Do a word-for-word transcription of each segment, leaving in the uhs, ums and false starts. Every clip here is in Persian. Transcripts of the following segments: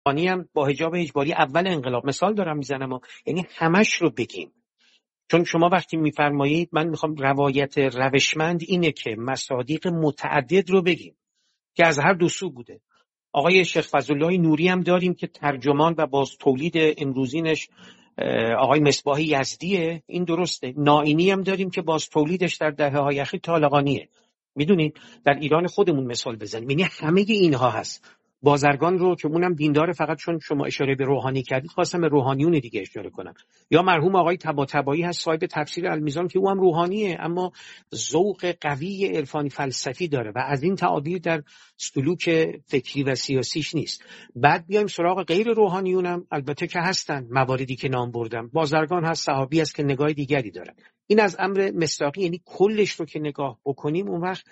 روحانی هم با حجاب اجباری اول انقلاب مثال دارم میزنم، یعنی همش رو بگیم. چون شما وقتی میفرمایید من میخوام روایت روشمند اینه که مصادیق متعدد رو بگیم که از هر دو سو بوده. آقای شیخ فضلالله نوری هم داریم که ترجمان و باز تولید امروزینش آقای مصباح یزدیه، این درسته. نائینی هم داریم که باز تولیدش در دهه های اخیر طالقانیه. میدونید در ایران خودمون مثال بزنیم، یعنی همه اینها هست. بازرگان رو که اونم دیندار، فقط چون شما اشاره به روحانی کردید خواستم به روحانیون دیگه اشاره کنم. یا مرحوم آقای طباطبایی هست صاحب تفسیر المیزان که او هم روحانیه اما ذوق قوی عرفانی فلسفی داره و از این تعابیر در سلوک فکری و سیاسیش نیست. بعد بیایم سراغ غیر روحانیونم، البته که هستن، مواردی که نام بردم. بازرگان هست، صحابی هست که نگاه دیگری دارن. این از امر مصداقی، یعنی کلش رو که نگاه بکنیم اون وقت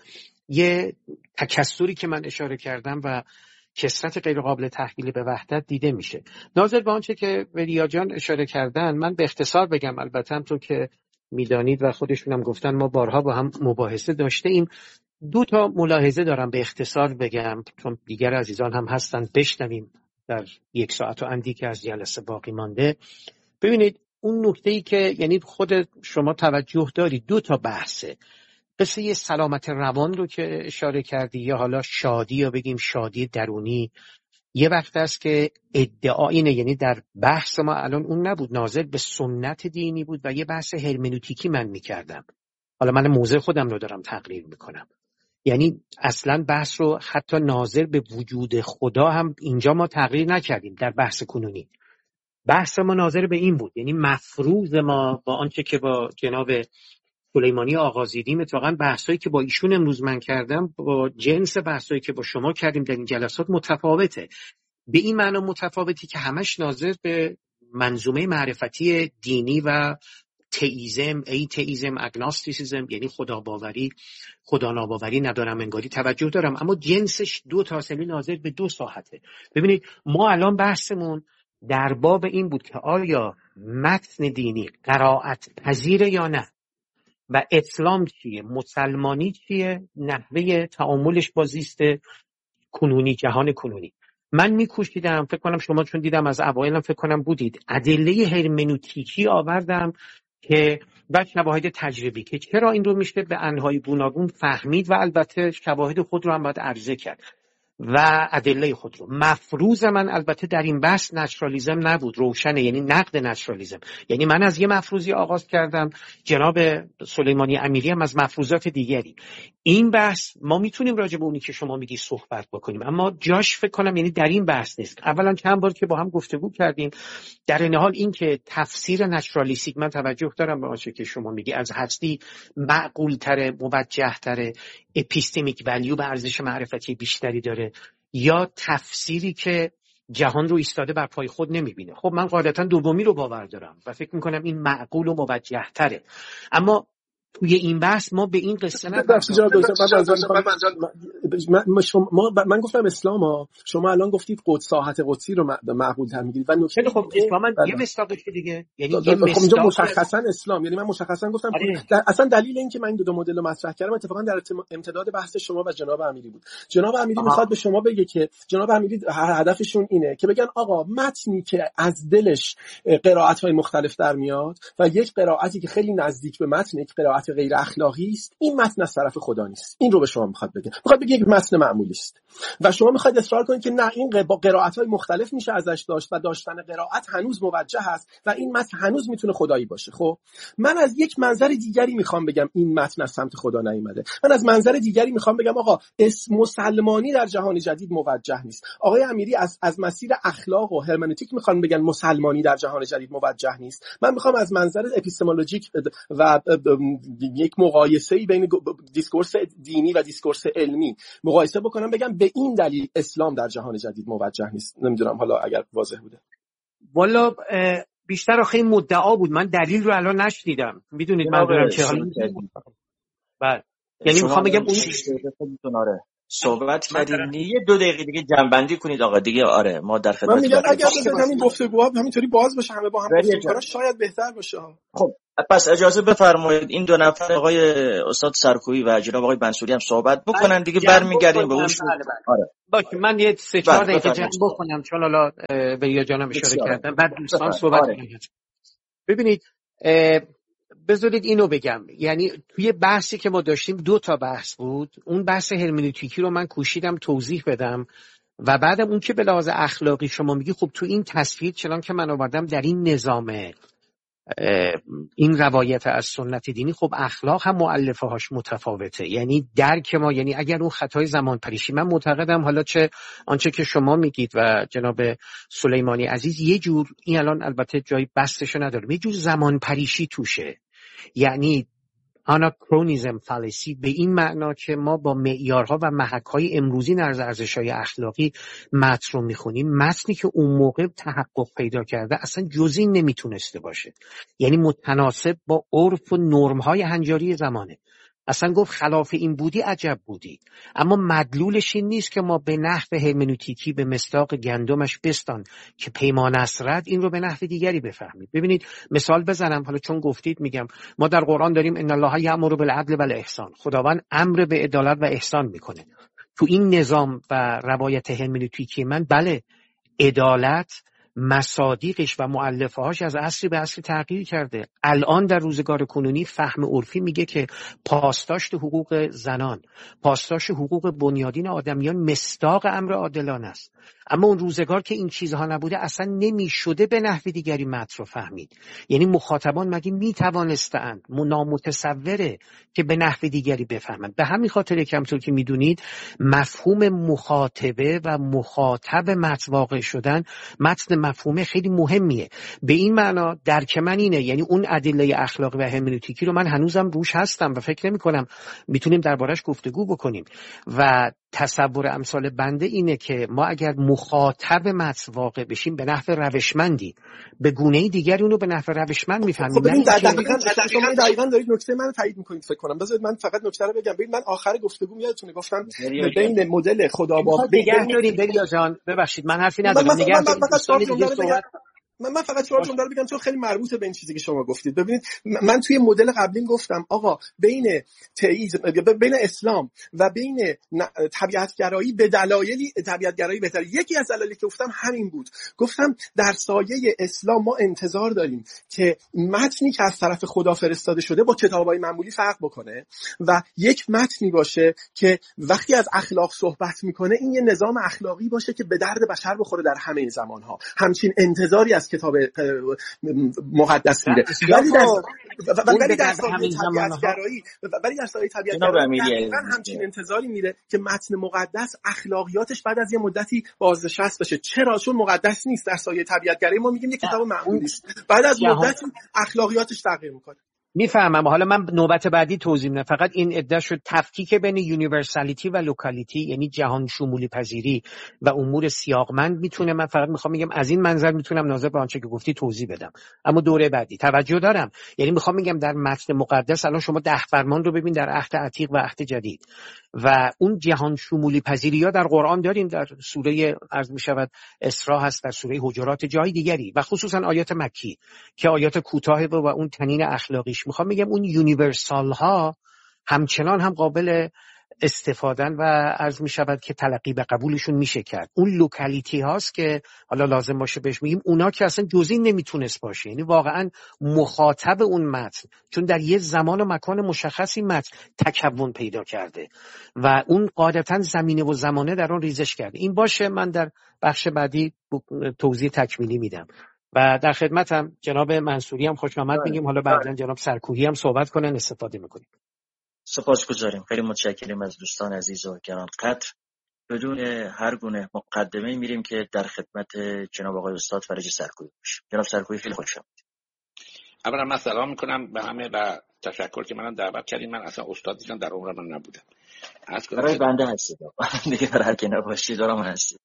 یه تکثری که من اشاره کردم و کثرت غیر قابل تحویل به وحدت دیده میشه. ناظر به آنچه که وریا جان اشاره کردن من به اختصار بگم، البته هم تو که میدانید و خودشون هم گفتن ما بارها با هم مباحثه داشته ایم. دو تا ملاحظه دارم به اختصار بگم چون دیگر عزیزان هم هستن بشنویم در یک ساعت و اندی که از جلسه باقی مانده. ببینید اون نکته‌ای که یعنی خود شما توجه دارید، دو تا بحثه. قصه سلامت روان رو که اشاره کردی یا حالا شادی یا بگیم شادی درونی، یه وقت است که ادعا اینه، یعنی در بحث ما الان اون نبود، ناظر به سنت دینی بود و یه بحث هرمنوتیکی من میکردم. حالا من موضع خودم رو دارم تقریر میکنم. یعنی اصلا بحث رو حتی ناظر به وجود خدا هم اینجا ما تقریر نکردیم در بحث کنونی. بحث ما ناظر به این بود، یعنی مفروض ما با آنچه که با جناب سلیمانی آغاز دیدیم، اتفاقا بحثایی که با ایشون امروز من کردم با جنس بحثایی که با شما کردیم در این جلسات متفاوته. به این معنی متفاوتی که همش ناظر به منظومه معرفتی دینی و تئیزم، ای تئیزم، اگناستیسیزم، یعنی خدا باوری، خدا ناباوری ندارم انگاری توجه دارم، اما جنسش دو تا اصلی ناظر به دو ساحته. ببینید ما الان بحثمون در باب این بود که آیا متن دینی قرائت پذیره یا نه و اسلام چیه، مسلمانی چیه، نحوه تعاملش با زیست کنونی، جهان کنونی. من میکوشیدم، فکر کنم شما چون دیدم از اوایلم فکر کنم بودید، ادله هرمنوتیکی آوردم که و شواهد تجربی که چرا این رو میشه به انواع گوناگون فهمید و البته شواهد خود رو هم باید عرضه کرد و ادله خود رو. مفروض من البته در این بحث نچرالیسم نبود، روشنه، یعنی نقد نچرالیسم. یعنی من از یه مفروضی آغاز کردم، جناب سلیمانی امیری هم از مفروضات دیگری. این بحث ما میتونیم راجع به اونی که شما میگی صحبت بکنیم، اما جاش فکر کنم یعنی در این بحث نیست. اولا چند بار که با هم گفتگو کردیم، در این حال این که تفسیر نچرالیستیک، من توجه دارم به آنچه که شما میگی، از هستی معقول تره، موجه تره، اپیستمیک ولیو به ارزش معرفتی بیشتری داره، یا تفسیری که جهان رو ایستاده بر پای خود نمیبینه. خب من قاعدتا دومی رو باور دارم و فکر میکنم این معقول و موجه تره. اما توی این بحث ما به این قصه نپردازیم. من من گفتم اسلام ها، شما الان گفتید قدس، ساحت قدسی رو معقول تر میگیرید و نکته خب اسلام یه مصداقش دیگه، یعنی یه مصداق مشخصا اسلام، یعنی من مشخصا گفتم در اصلا دلیل این که من این دو, دو مدل رو مطرح کردم اتفاقا در امتداد بحث شما و جناب امیری بود. جناب امیری میخواد به شما بگه که جناب امیری هدفشون اینه که بگن آقا متنی که از دلش قرائت‌های مختلف در میاد و یک قرائتی که خیلی نزدیک به متن، یک قرائت غیر اخلاقی است، این متن از طرف خدا نیست. این رو به شما میخواد بگه. میخواد بگه یک متن معمولی است و شما میخواید اصرار کنید که نه، این با قرائت‌های مختلف میشه ازش داشت و داشتن قرائت هنوز موجه است و این متن هنوز میتونه خدایی باشه. خب من از یک منظر دیگری میخوام بگم این متن از سمت خدا نیامده. من از منظر دیگری میخوام بگم آقا اسم مسلمانی در جهان جدید موجه نیست. آقای امیری از از مسیر اخلاق و هرمنوتیک میخوان بگن مسلمانی در جهان جدید موجه نیست. من میخوام از منظر اپیستمولوژیک و یک مقایسه‌ای بین دیسکورس دینی و دیسکورس علمی مقایسه بکنم، بگم به این دلیل اسلام در جهان جدید موجه نیست. نمیدونم حالا اگر واضح بوده. والا بیشتر آخه این مدعا بود، من دلیل رو الان نشنیدم. میدونید من دارم چه حالا بعد یعنی میخوام بگم اون صحبت کردین. یه دو دقیقه دیگه جنبندی کنید آقا دیگه. آره ما در خدمت. من میگم اگر همین گفتگوها همینطوری باز باشه، همه با هم گفتگو کنن، شاید بهتر باشه. خب پس اجازه بفرمایید این دو نفر آقای استاد سرکویی و جناب آقای منصوری هم صحبت بکنن دیگه، برمیگردیم به اون. آره باشه من یه سه چهار دقیقه جمع بکنم چون حالا به یا جانم اشاره کردم بعد دوستان صحبت کنن. ببینید بذارید اینو بگم، یعنی توی بحثی که ما داشتیم دو تا بحث بود. اون بحث هرمنوتیکی رو من کوشیدم توضیح بدم و بعدم اون که به لحاظ اخلاقی شما میگی خب تو این تصویر چنان که من آوردم در این نظامه این روایت از سنت دینی، خب اخلاق هم مؤلفه هاش متفاوته. یعنی درک ما، یعنی اگر اون خطای زمان پریشی، من معتقدم حالا چه آنچه که شما میگید و جناب سلیمانی عزیز یه جور، این الان البته جای بستشو ندارم، یه جور زمان پریشی توشه. یعنی آناکرونیزم فالسی به این معنا که ما با معیارها و محک‌های امروزی نرز ارزش‌های اخلاقی متن رو می‌خونیم، متنی که اون موقع تحقق پیدا کرده اصلا جزئی نمیتونسته باشه، یعنی متناسب با عرف و نرم‌های هنجاری زمانه. اصلا گفت خلاف این بودی عجب بودی. اما مدلولش این نیست که ما به نحو هرمنوتیکی به مصداق گندمش بستان که پیمان است رد این رو به نحو دیگری بفهمید. ببینید مثال بزنم، حالا چون گفتید میگم ما در قرآن داریم ان الله یأمر بالعدل و الاحسان، خداوند امر به عدالت و احسان میکنه. تو این نظام و روایت هرمنوتیکی من بله عدالت مصادیقش و مؤلفه‌هاش از عصری به عصری تغییر کرده. الان در روزگار کنونی فهم عرفی میگه که پاسداشت حقوق زنان، پاسداشت حقوق بنیادین آدمیان مصداق امر عادلانه است. اما اون روزگار که این چیزها نبوده اصلا نمیشده به نحو دیگری متن رو فهمید. یعنی مخاطبان مگه میتوانستند، نامتصوره که به نحو دیگری بفهمند. به همین خاطر که همونطور که میدونید مفهوم مخاطبه و مخاطب متن واقع شدن متن مفهوم خیلی مهمیه. به این معنا درک من اینه، یعنی اون ادله اخلاقی و هرمنوتیکی رو من هنوزم روش هستم و فکر نمی کنم میتونیم دربارش گفتگو بکنیم و تصور امثال بنده اینه که ما اگر مخاطب متن واقع بشیم به نحو روشمندی به گونه‌ای دیگری اونو به نحو روشمند میفهمیم. خب ببین دقیقاً شما دقیقاً دارید نکته منو تایید میکنید فکر کنم. بذارید من فقط نکته رو بگم. ببین من آخر گفتگو یادتونه گفتم بین مدل خدا با نگه داریم بلیا جان، ببخشید من حرفی ندارم، نگه داریم. من من فقط چهار جمله رو بگم چون خیلی مربوطه به این چیزی که شما گفتید. ببینید من توی مدل قبلیم گفتم آقا بین تئیسم، بین اسلام و بین طبیعتگرایی به دلایلی طبیعتگرایی بهتره. یکی از دلایلی که گفتم همین بود. گفتم در سایه اسلام ما انتظار داریم که متنی که از طرف خدا فرستاده شده با کتابای معمولی فرق بکنه و یک متنی باشه که وقتی از اخلاق صحبت میکنه این یه نظام اخلاقی باشه که به درد بشر بخوره در همه زمانها. همچین انتظاری از کتاب مقدس میره. ولی در ولی در سایه طبیعتگرایی ولی در سایه طبیعتگرایی همچین انتظاری میره که متن مقدس اخلاقیاتش بعد از یه مدتی بازنشست بشه. چرا؟ چون مقدس نیست. در سایه طبیعتگرایی ما میگیم یه کتاب معمولی است، بعد از مدتی اخلاقیاتش تغییر میکنه. میفهمم. حالا من نوبت بعدی توضیح میدم. فقط این ادعا شد تفکیک بین یونیورسالیتی و لوکالیتی، یعنی جهان شمولی پذیری و امور سیاقمند میتونه، من فقط میخوام میگم از این منظر میتونم ناظر به آنچه که گفتی توضیح بدم. اما دوره بعدی توجه دارم. یعنی میخوام میگم در متن مقدس الان شما ده فرمان رو ببین در عهد عتیق و عهد جدید و اون جهان شمولی پذیری یا در قرآن داریم، در سوره عرض میشود اسراء هست، در سوره حجرات، جای دیگری و خصوصا آیات مکی که آیات کوتاه و اون تنین اخلاقیش. میخوام میگم اون یونیورسال ها همچنان هم قابل استفادن و عرض می شود که تلقی به قبولشون میشه کرد. اون لوکالیتی هاست که حالا لازم باشه بهش میگیم اونا که اصلا جزئی نمیتونست باشه، یعنی واقعا مخاطب اون متن چون در یه زمان و مکان مشخصی متن تکون پیدا کرده و اون قاعدتا زمینه و زمانه در اون ریزش کرده. این باشه، من در بخش بعدی توضیح تکمیلی میدم و در خدمتم. جناب منصوری هم خوش آمد میگیم، حالا بعداً جناب سرکوهی هم صحبت کنن، استفاده میکنیم. سپاسگزاریم. خیلی متشکریم از دوستان عزیز و گرانقدر. بدون هر گونه مقدمه میریم که در خدمت جناب آقای استاد فرج سرکوهی باشیم. جناب سرکوهی خیلی خوش آمدید. اولا من سلام میکنم به همه و تشکر که منم دعوت کردین. من اصلا استاد دیدم در عمرم من نبودم. برای بنده هستید دیگه، برای هر کی نباشید دارم هستید.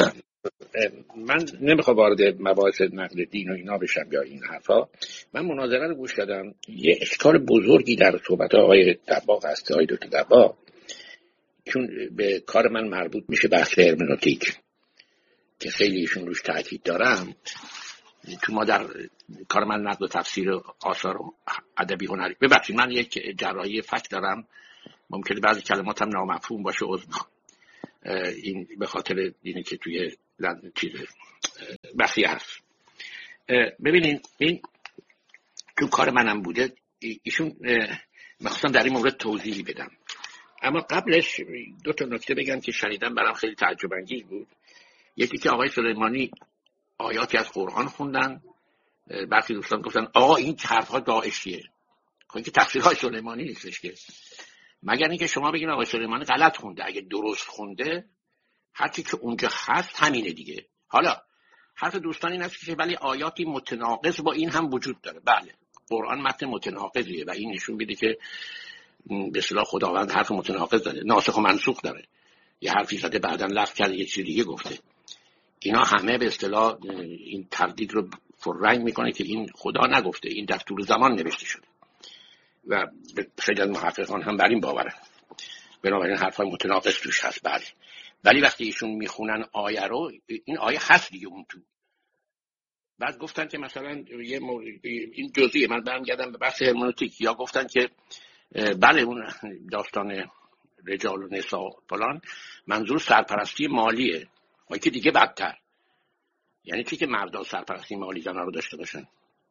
من نمیخوام وارد مباحث نقل دین و اینا بشم یا این حرفا. من مناظره رو گوش دادم. یه اشکال بزرگی در صحبت آقای دباغ هست، آقای دکتر دباغ، چون به کار من مربوط میشه بحث هرمنوتیک که خیلی ایشون روش تاکید دارم، تو ما در کار من نقد و تفسیر آثار ادبی هنری، ببخشید من یک جراحی فک دارم، ممکنه بعضی کلمات هم نامفهوم باشه، عذر میخوام، این به خاطر اینه که توی چیز بخیه هست. ببینین این تو کار منم بوده، ایشون مخصوصا در این مورد توضیحی بدم، اما قبلش دو تا نکته بگم که شنیدم برام خیلی تعجب انگیز بود. یکی که آقای سلیمانی آیاتی از قرآن خوندن، برخی دوستان گفتن آقا این حرف‌ها داعشیه. خب این که تفسیرهای سلیمانی نیستش که، مگر اینکه شما بگین آقای سلیمانی غلط خونده. اگه درست خونده هرچی که اونجا هست همینه دیگه. حالا حرف دوستان این است که ولی آیاتی متناقض با این هم وجود داره. بله، قرآن متن متناقضیه و این نشون میده که به اصطلاح خداوند حرف متناقض داره، ناسخ و منسوخ داره، یه حرفی زده بعداً لغو کرده یه چیز دیگه گفته. اینا همه به اصطلاح این تردید رو پررنگ میکنه که این خدا نگفته، این در طول زمان نوشته شده و خیلی از محققان هم بر این باورن. بنابراین حرفای متناقض توش هست. بله، ولی وقتی ایشون میخونن آیه رو، این آیه هست دیگه اون تو. بعد گفتن که مثلا یه مورد این جزئیه، من برمیگردم به بحث هرمنوتیک، یا گفتن که بله اون داستان رجال و نساء فلان منظور سرپرستی مالیه، ولی که دیگه بدتر. یعنی چی که مردا سرپرستی مالی زنها رو داشته باشن؟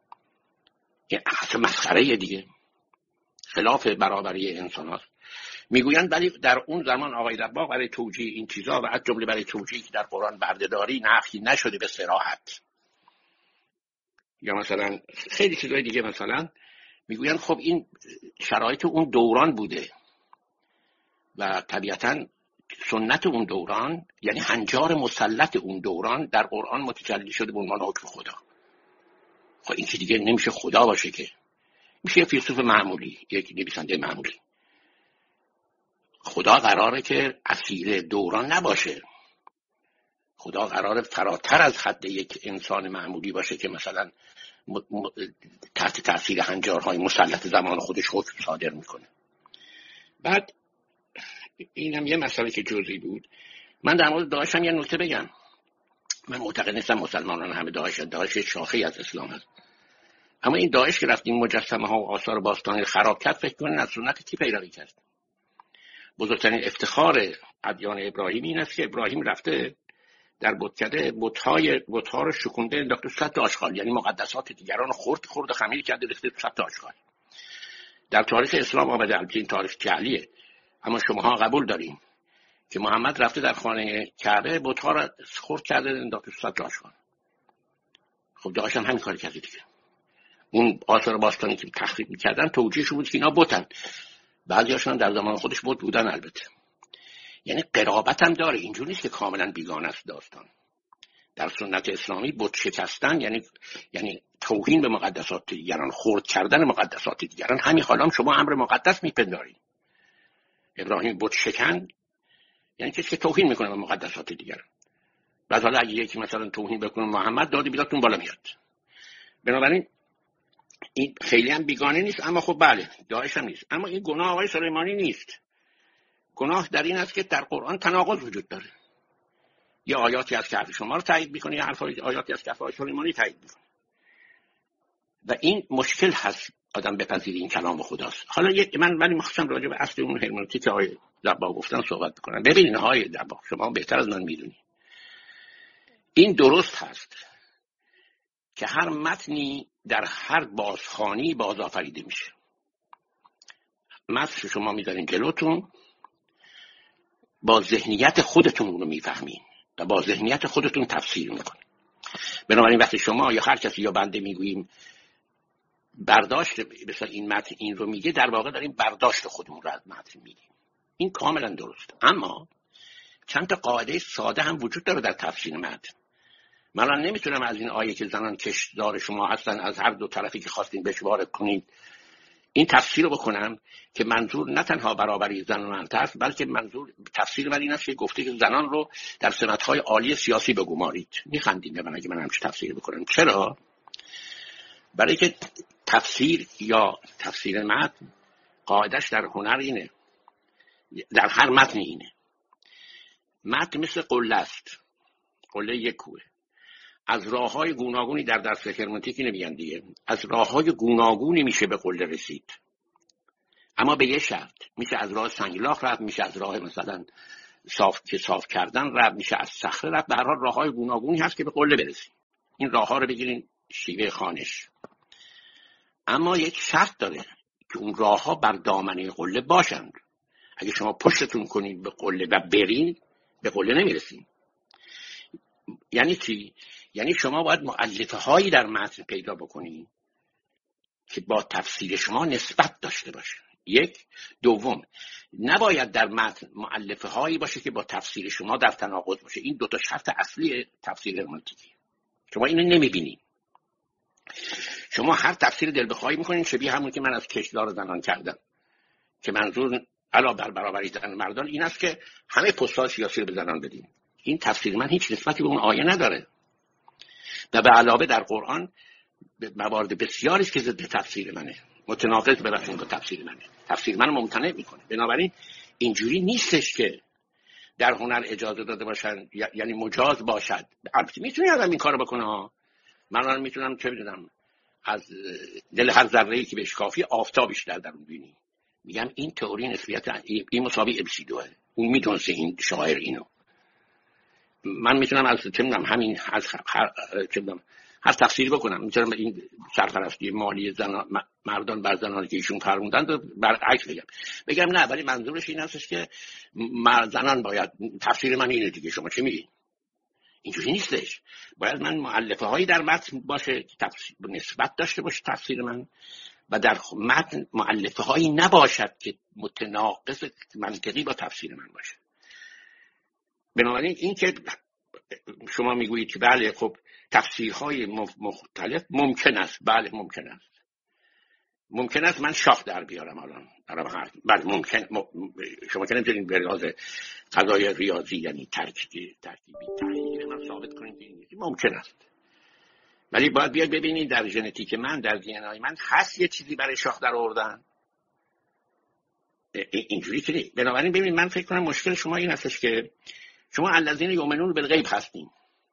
این اصلا مسخره دیگه، خلاف برابری انسان هاست. میگویند ولی در اون زمان آقای دباغ برای توجیه این چیزا و از جمله برای توجیه که در قرآن بردهداری نفی نشده به صراحت، یا مثلا خیلی چیزای دیگه، مثلا میگویند خب این شرایط اون دوران بوده و طبیعتاً سنت اون دوران، یعنی هنجار مسلط اون دوران در قرآن متجلی شده به عنوان حکم خدا. خب این که دیگه نمیشه خدا باشه که، میشه یه فیلسوف معمولی، یک نویسنده معمولی. خدا قراره که اسیر دوران نباشه، خدا قراره فراتر از حد یک انسان معمولی باشه که مثلا م... م... تحت تاثیر هنجارهای مسلط زمان خودش حکم صادر میکنه. بعد اینم یه مسئله که جزئی بود. من در مورد داعش هم یه نکته بگم. من معتقد نیستم مسلمانان همه داعش، داعش شاخه‌ای از اسلام هست، اما این داعش که رفت این مجسمه ها و آثار باستانی خراب کرد، فکر کنین از سنت کی پیروی کرد؟ بزرگترین افتخار ادیان ابراهیمی این است که ابراهیم رفته در بتکده بت‌های بت‌ها رو شکونده انداخته تو سطح آشغال، یعنی مقدسات دیگران خرد خرد خمیر کرده ریخته تو سطح آشغال. در تاریخ اسلام آمده، البته این تاریخ جعلیه، اما شماها قبول دارین که محمد رفته در خانه کعبه بت‌ها رو خرد کرده انداخته تو سطح آشغال. خب داعش هم همین کاری کرده دیگه. اون آثار باستانی که تخریب می‌کردن توجیهش بود که اینا بتن، بعضی‌هاشون در زمان خودش بت بودن البته. یعنی قرابت هم داره، اینجوری نیست که کاملا بیگانه است داستان. در سنت اسلامی بت شکستن یعنی یعنی توهین به مقدسات دیگران، خرد کردن مقدسات دیگران. همین حالا هم شما امر مقدس میپندارید. ابراهیم بت شکن یعنی کسی که توهین میکنه به مقدسات دیگران. بعد حالا اگه یکی مثلا توهین بکنه محمد، دادی بیداتون بالا میاد. بنابراین این خیلی هم بیگانه نیست، اما خب بله داعش هم نیست. اما این گناه آقای سلیمانی نیست. گناه در این است که در قرآن تناقض وجود داره. یه آیاتی از که شما رو تایید میکنه، یه حرفای آیاتی از که آقای سلیمانی تایید میکنه، و این مشکل هست آدم بپذیره این کلام خداست. حالا یک من ولی مخصوصا راجع به اصل اون هرمنوتیک که آقای دباغ گفتن صحبت بکنم. ببینید آقای دباغ، شما بهتر از من میدونید این درست هست که هر متنی در هر بازخوانی بازآفریده میشه. متن شما میذارین جلوتون، با ذهنیت خودتون رو میفهمین و با ذهنیت خودتون تفسیر میکنین. بنابراین وقتی شما یا هر کسی یا بنده میگوییم برداشت مثلا این متن این رو میگه، در واقع داریم برداشت خودمون رو از متن میگیم. این کاملا درست. اما چند تا قاعده ساده هم وجود داره در تفسیر متن. من الان نمیتونم از این آیه که زنان کشتزار شما هستن از هر دو طرفی که خواستین بهش وارد کنید این تفسیر رو بکنم که منظور نه تنها برابری زن و مرد است، بلکه منظور تفسیر من این است که گفته که زنان رو در سمت‌های عالی سیاسی بگمارید. میخندید به من اگه من همچین تفسیر بکنم. چرا؟ برای که تفسیر یا تفسیر متن قاعدش در هنر اینه در هر متن اینه. متن مثل قله است، قله یک کوه. از راه‌های گوناگونی در درس هرمنوتیک نمیگن دیگه، از راه‌های گوناگونی میشه به قله رسید، اما به یه شرط. میشه از راه سنگلاخ رفت، میشه از راه مثلا صاف که صاف کردن رفت، میشه از صخره رفت. به هر حال راه‌های گوناگونی هست که به قله برسید. این راه‌ها رو بگیرین شیوه خوانش. اما یک شرط داره که اون راه‌ها بر دامنه قله باشند. اگه شما پشتتون کنید به قله و برین، به قله نمیرسید. یعنی چی؟ یعنی شما باید مؤلفه هایی در متن پیدا بکنید که با تفسیر شما نسبت داشته باشه. یک. دوم، نباید در متن مؤلفه هایی باشه که با تفسیر شما در تناقض باشه. این دو تا شرط اصلی تفسیر هرمنوتیکی. شما اینو نمیبینید. شما هر تفسیر دل بخواهی میکنین شبیه همون که من از کشدار زنان کردم، که منظور علاوه بر برابری زن مردان این است که همه پست‌های سیاسی رو به زنان بدیم. این تفسیر من هیچ نسبتی به اون آیه نداره و به علاوه در قرآن موارد بسیاری است که ضد تفسیر منه، متناقض براتون با تفسیر منه، تفسیر منو ممتنع میکنه. بنابراین اینجوری نیستش که در هنر اجازه داده باشن، یعنی مجاز باشد. البته میتونی آدم این کارو بکنه ها. من الان میتونم چه میدونم از دل هر ذره‌ای که بهش کافی آفتاب بیشتر در اون ببینی، میگم این تئوری نسبیت این مساوی ابسی دوه، اون میدونسه این شاعر اینو. من میتونم از چه میدونم همین از هر چه میدونم هر تفسیری بکنم. میتونم این سرپرستی مالی زنان مردان بر زنان که ایشون فرمودن رو برعکس بگم بگم نه، ولی منظورش این هستش که زنان باید. تفسیر من اینه دیگه، شما چی میگین؟ اینجوری نیستش. باید من مؤلفه هایی در متن باشه که تفسیر نسبت داشته باشه تفسیر من، و در متن مؤلفه هایی نباشد که متناقض منطقی با تفسیر من باشه. بنابراین این که شما میگویید که بله خب تفسیرهای مختلف ممکن است، بله ممکن است، ممکن است من شاخ در بیارم الان برای بله ممکن م... شما که نمیتونید به لحاظ قضای ریاضی یعنی ترکیبی ترکیبی تحلیلی من ثابت کنید این ممکن است، ولی باید بیاید ببینید در ژنتیک من، در دی ان ای من هست یه چیزی برای شاخ در آوردن. اینجوری که نیست. بنابراین ببینید من فکر کنم مشکل شما این هستش که شما الذین یؤمنون بالغیب هستین،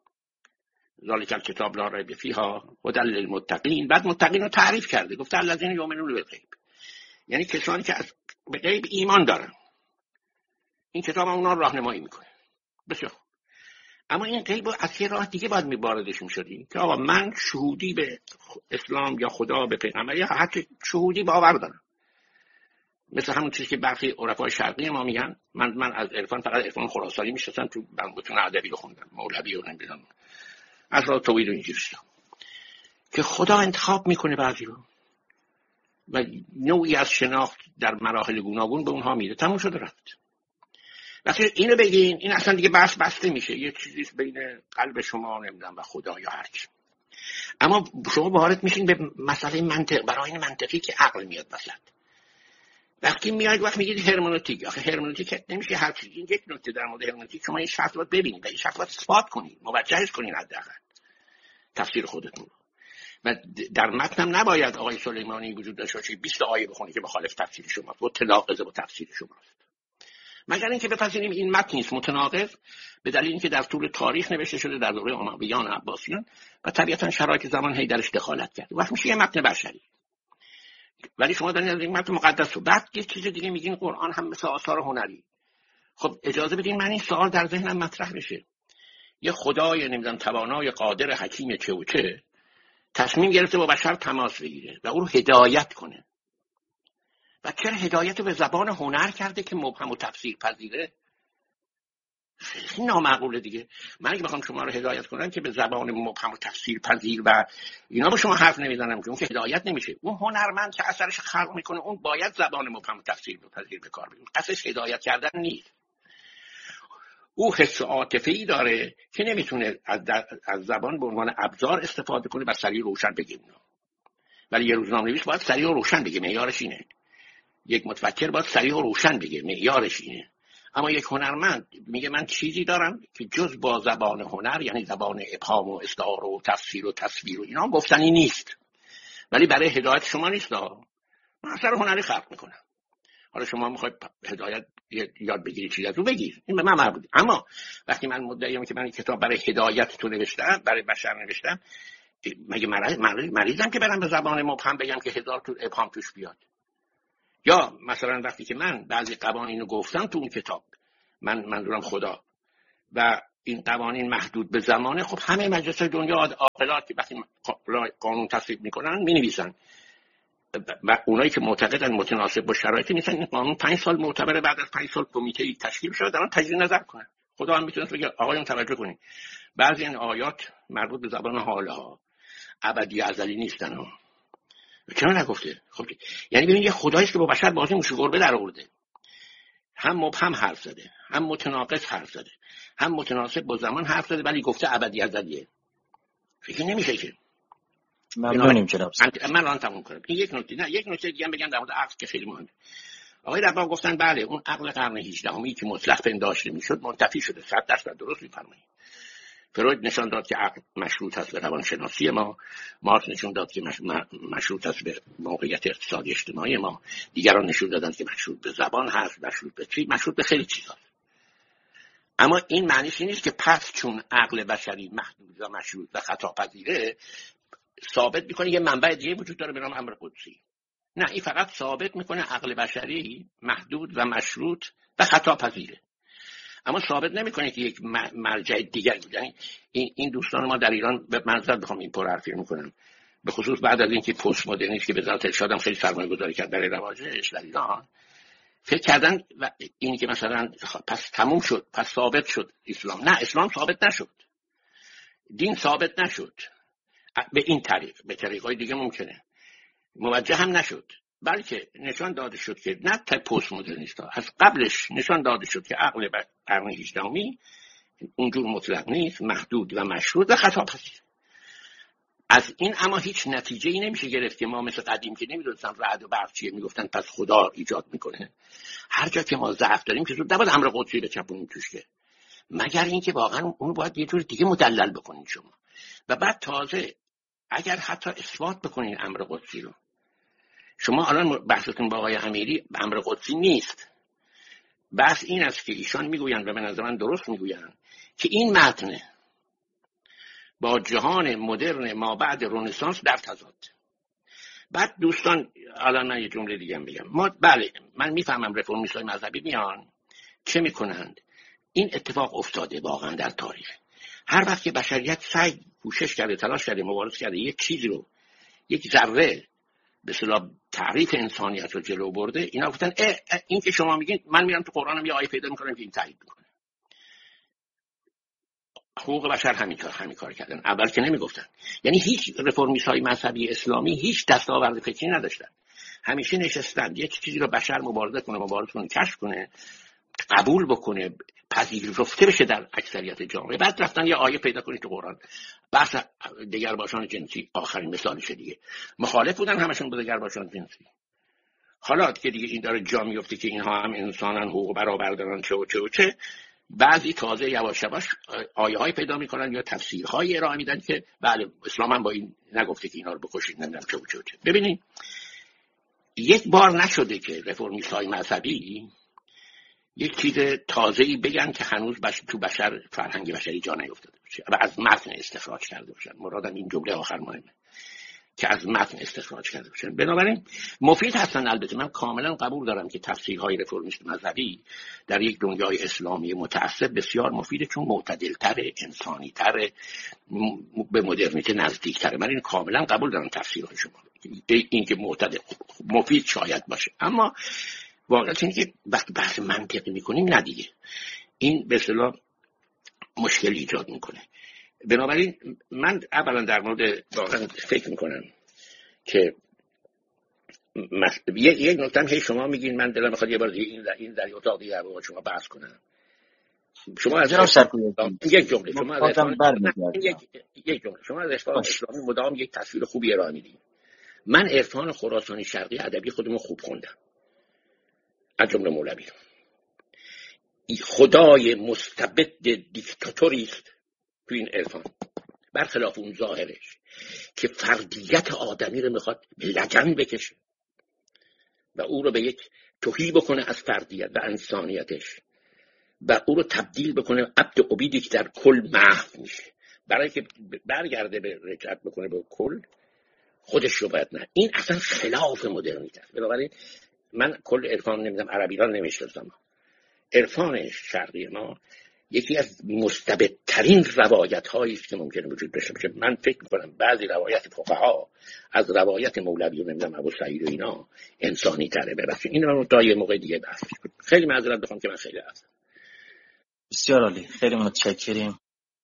ذالک الکتاب لا ریب فیها هدی للمتقین. بعد متقین رو تعریف کرده، گفته الذین یؤمنون بالغیب، یعنی کسانی که از به غیب ایمان دارن. این کتاب اونا رو راهنمایی میکنه. بسیار خوب. اما این غیب از یه راه دیگه باید میواردش میشدیم که آقا من شهودی به اسلام یا خدا به پیغمبر یا حتی شهودی باور دارم، مثل همون چیزی که برخی عرفای شرقی ما میگن. من من از عرفان فقط عرفان خراسانی میشناسم، تو متون ادبی رو خوندم، مولوی رو نمیدونم، از راه توحید و اینجوری که خدا انتخاب میکنه بعضی رو و نوعی از شناخت در مراحل گوناگون به اونها میده. تموم شده رفت. وقتی اینو بگین این اصلا دیگه بحث بسته میشه، یه چیزی بین قلب شما نمیدونم و خدا یا هر چی. اما شما وارد میشین به مسئله منطق، برای این منطقی که عقل میاد وسط. وقتی میاد وقت میگید هرمنوتیک، آخه هرمنوتیک نمیشه هر چیزی. این یک نکته در مورد هرمنوتیک، شما این شرط رو ببینید و این شرط رو اثبات کنید، موجهش کنید حداقل تفسیر خودتون. و در متن هم نباید آقای سلیمانی وجود داشته باشه بیست آیه بخونید که مخالف تفسیر شماست و تناقض با تفسیر شماست، مگر اینکه بپذیریم این متن نیست متناقض، به دلیل اینکه در طول تاریخ نوشته شده در دوره امویان و عباسیان و طبیعتا شرایط زمان هی درش دخالت کرد. وقت میشه یه متن بشری. ولی شما دارین از این متن مقدس رو بعد یه چیز دیگه میگین قرآن هم مثل آثار هنری. خب اجازه بدین من این سوال در ذهنم مطرح بشه. یه خدای نمیدونم توانای قادر حکیم چه و چه تصمیم گرفته با بشر تماس بگیره و او رو هدایت کنه، و چرا هدایت رو به زبان هنر کرده که مبهم و تفسیر پذیره؟ خیلی نامعقوله دیگه. من اگه بخوام شما رو هدایت کنم که به زبان مبهم و تفسیر پذیر و اینا با شما حرف نمیزنم که اون که هدایت نمیشه. اون هنرمند که اثرش خلق میکنه اون باید زبان مبهم و تفسیر پذیر به کار بگیره. اصلش هدایت کردن نیست. او حس عاطفی داره که نمیتونه از, از زبان به عنوان ابزار استفاده کنه و سریع روشن بگه اونا. ولی یه روزنامه‌نویس باید سریع روشن بگه، معیارش اینه. یک متفکر باید سریع و روشن بگه، معیارش اینه. اما یک هنرمند میگه من چیزی دارم که جز با زبان هنر، یعنی زبان ابهام و استعاره و تفسیر و تصویر و اینا گفتنی نیست. ولی برای هدایت شما نیست. من اثر هنری خلق میکنم. حالا شما میخواید هدایت یاد بگیرید چیزی از رو بگیر، این به من مربوطه. اما وقتی من مدعیم که من کتاب برای هدایت تو نوشتم، برای بشر نوشتم، مگه مریض مریضم که برم به زبان مبهم بگم که هزار تو ابهام توش بیاد؟ یا مثلا وقتی که من بعضی قوانین رو گفتم تو اون کتاب، من منظورم خدا و این قوانین محدود به زمانه، خب همه مجلس دنیا عاقلات که وقتی قانون تصویب میکنن مینویسن و اونایی که معتقدن متناسب با شرایط نیستن این قانون پنج سال معتبره، بعد از پنج سال کمیته تشکیل شده دارن تجدید نظر کنن. خدا هم میتونه بگه آقایون توجه کنین بعضی این آیات مربوط به زبان حال ها ابدی ازلی نیستن. چرا نگفته؟ خب یعنی ببین یه خدایی که با بشر بازی موش گربه در آورده، هم مبهم حرف زده، هم متناقض حرف زده، هم متناسب با زمان حرف زده، ولی گفته ابدی ازلیه. فکر نمیشه که. ممنونیم جناب. من الان تموم کنم. این یک نکته، نه یک نکته دیگه هم بگم در مورد عقل که خیلی مهمه. آقای رباب گفتن بله اون عقل قرن هجدهمی که مطلق پنداشته میشد منتفی شده. صد درصد درست میفرمایید. فروید نشان داد که عقل مشروط است به روانشناسی ما، مارکس نشون داد که مشروط است به موقعیت اقتصادی اجتماعی ما، دیگران نشون دادن که مشروط به زبان هست، مشروط به چی، مشروط به خیلی چیزا. اما این معنیش نیست که پس چون عقل بشری محدود و مشروط و خطا پذیره ثابت میکنه یه منبع دیگه وجود داره به نام امر قدسی. نه، این فقط ثابت میکنه عقل بشری محدود و مشروط و خطا پذیره، اما ثابت نمیکنه که یک مرجع دیگر بوده. این این دوستان ما در ایران به منظر بخوام این پر حرفی میکنم، به خصوص بعد از اینکه پست مدرنیسم که به ذات ارشاد هم خیلی سرمایه گذاری کرد برای رواجش در ایران، فکر کردن و این که مثلا پس تموم شد، پس ثابت شد اسلام. نه، اسلام ثابت نشد، دین ثابت نشد به این طریق، به طریقای دیگه ممکنه موجه هم نشد، بلکه نشان داده شد که نه تا پست مدرنیستا، از قبلش نشان داده شد که عقل قرن هجدهمی اونجور مطلق نیست، محدود و مشروط و خطا پذیر. از این اما هیچ نتیجه ای نمیشه گرفت که ما مثل قدیم که نمیدونستن رعد و برق چیه میگفتن پس خدا ایجاد میکنه. هر جا که ما ضعف داریم که زود نباید امر قدسی بچپونیم توش، که مگر اینکه واقعا اون باید یه جور دیگه مدلل بکنین شما، و بعد تازه اگر حتی اثبات بکنین امر قدسی رو. شما الان بحثتون با آقای امیری امر قدسی نیست، بحث این است که ایشان میگویند و به نظر من درست میگویند که این متن با جهان مدرن ما بعد رنسانس در تضاد. بعد دوستان الان من یه جمله دیگه هم بگم، ما بله من میفهمم رفرمیست‌های مذهبی میان چه میکنند، این اتفاق افتاده واقعا در تاریخ. هر وقت که بشریت سعی کوشش کرده، تلاش کرده، مبارزه کرده، یک چیزی رو، یک ذره به اصطلاح تعریف انسانیت رو جلو برده، اینا گفتن اه اه این که شما میگین، من میرم تو قرآنم یه آیه پیدا میکنم که این تایید میکنه. حقوق بشر همین کار همین کار کردن. اول که نمیگفتن، یعنی هیچ رفرمیست‌های مذهبی اسلامی هیچ دستاورد فکری نداشتن، همیشه نشستن یه چیزی رو بشر مبارزه کنه، مبارزه کنه، کشف کنه، قبول بکنه، پذیرفته بشه در اکثریت جامعه، بعد رفتن یه آیه پیدا کنید تو قرآن. بحث دگرباشان جنسی آخرین مثالش دیگه، مخالف بودن همشون به دگرباشان جنسی. حالا که دیگه این داره جا میفته که اینها هم انسانن، حقوق برابر دارن، چه و چه و چه، بعضی تازه یواش یواش آیه های پیدا میکنن یا تفسیرهای ارائه میدن که بله اسلام هم با این نگفته که اینا رو بکشید، نمیدونم چه و چه و چه. ببینید یک بار نشده که رفرمیست‌های مذهبی یک چیز تازه‌ای بگن که هنوز بش... تو بشر فرهنگ بشری جا نیفتاده باشه و از متن استخراج کرده باشن. مرادم این جمله آخر مهمه که از متن استخراج کرده باشن. بنابراین مفید هستن. البته من کاملا قبول دارم که تفسیرهای رفرمیست مذهبی در یک دنیای اسلامی متعصب بسیار مفیده، چون معتدل‌تر، انسانی‌تر، به مدرنیته نزدیک‌تر. من این کاملا قبول دارم تفسیرهای شما، این که معتدل مفید شاید باشه، اما واقعیت اینه که وقتی بحث منطقی میکنیم نه دیگه این به اصطلاح مشکل ایجاد میکنه. بنابراین من اولا در مورد واقعا فکر میکنم که مس... یک یک نکته هم شما میگین، من دلم میخواد یه بار دیگه این در این در اتاق دیگه با شما بحث کنم. شما از جناب سرکوی یک جمله شما از یک یک جمله شما از اسلام اسلامی مدام یک تصویر خوبی ارائه میدید. من عرفان خراسانی شرقی ادبی خودمو خوب خوندم، از جمله مولوی. خدای مستبد دیکتاتوری است تو این عرفان، برخلاف اون ظاهرش که فردیت آدمی رو میخواد به لجن بکشه و او رو به یک تهی بکنه از فردیت و انسانیتش و او رو تبدیل بکنه عبد عبیدی که در کل محو میشه. برای که برگرده به رجعت بکنه به کل، خودش رو باید نه. این اصلا خلاف مدرنیته است. بنابراین من کل عرفان نمیدونم عربی را نمیشناسم، عرفان شرقی ما یکی از مستبدترین روایت هایی است که ممکنه وجود داشته باشه. من فکر میکنم بعضی روایت فقها از روایت مولوی و نمیدونم ابو سعید و اینا انسانی تره. ببخشید این رو تا یه موقع دیگه بحث کنیم. خیلی معذرت میخوام که من خیلی هستم. بسیار عالی، خیلی متشکریم،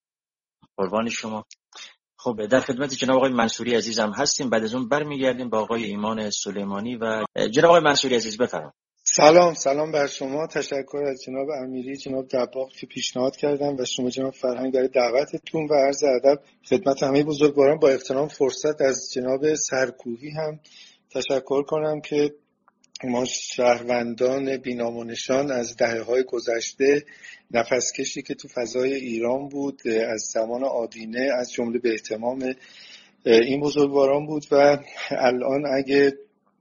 قربان شما. خب در خدمت جناب آقای منصوری عزیزم هستیم، بعد از اون برمیگردیم با آقای ایمان سلیمانی. و جناب آقای منصوری عزیز بفرمایید. سلام سلام بر شما. تشکر از جناب امیری، جناب دباغ که پیشنهاد کردن و شما جناب فرهنگ برای دعوتتون و عرض ادب خدمت همه بزرگواران. با احترام فرصت از جناب سرکوهی هم تشکر کنم که ما شهروندان بی‌نام و نشان از دهه‌های گذشته نفس کشی که تو فضای ایران بود از زمان آدینه از جمله به اهتمام این بزرگواران بود و الان اگه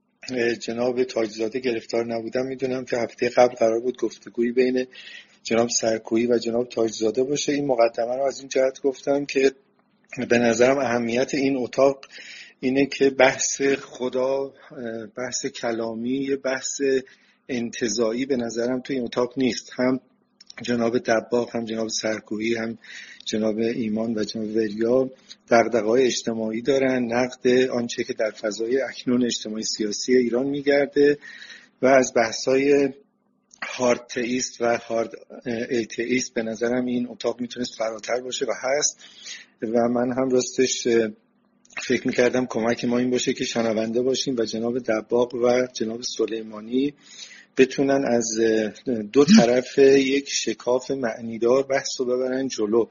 جناب تاجزاده گرفتار نبودم میدونم که هفته قبل قرار بود گفتگویی بین جناب سرکویی و جناب تاجزاده باشه. این مقدمه رو از این جهت گفتم که به نظرم اهمیت این اتاق اینه که بحث خدا، بحث کلامی، بحث انتزاعی به نظرم توی این اتاق نیست. هم جناب دباغ، هم جناب سرکویی، هم جناب ایمان و جناب وریا دغدغه‌های اجتماعی دارن، نقد آنچه که در فضای اکنون اجتماعی سیاسی ایران میگرده و از بحث‌های هارد تئیست و هارد ایتئیست به نظرم این اتاق میتونست فراتر باشه و هست. و من هم راستش فکر میکردم کمک ما این باشه که شنونده باشیم و جناب دباغ و جناب سلیمانی بتونن از دو طرف یک شکاف معنیدار بحث رو ببرن جلو.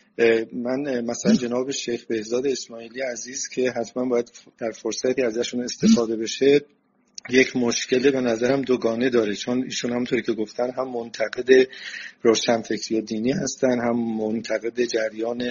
من مثلا جناب شیخ بهزاد اسماعیلی عزیز که حتما باید در فرصتی ازشون استفاده بشه، یک مشکل به نظرم دوگانه داره، چون ایشون همونطوری که گفتن هم منتقد روشنفکری و دینی هستن، هم منتقد جریان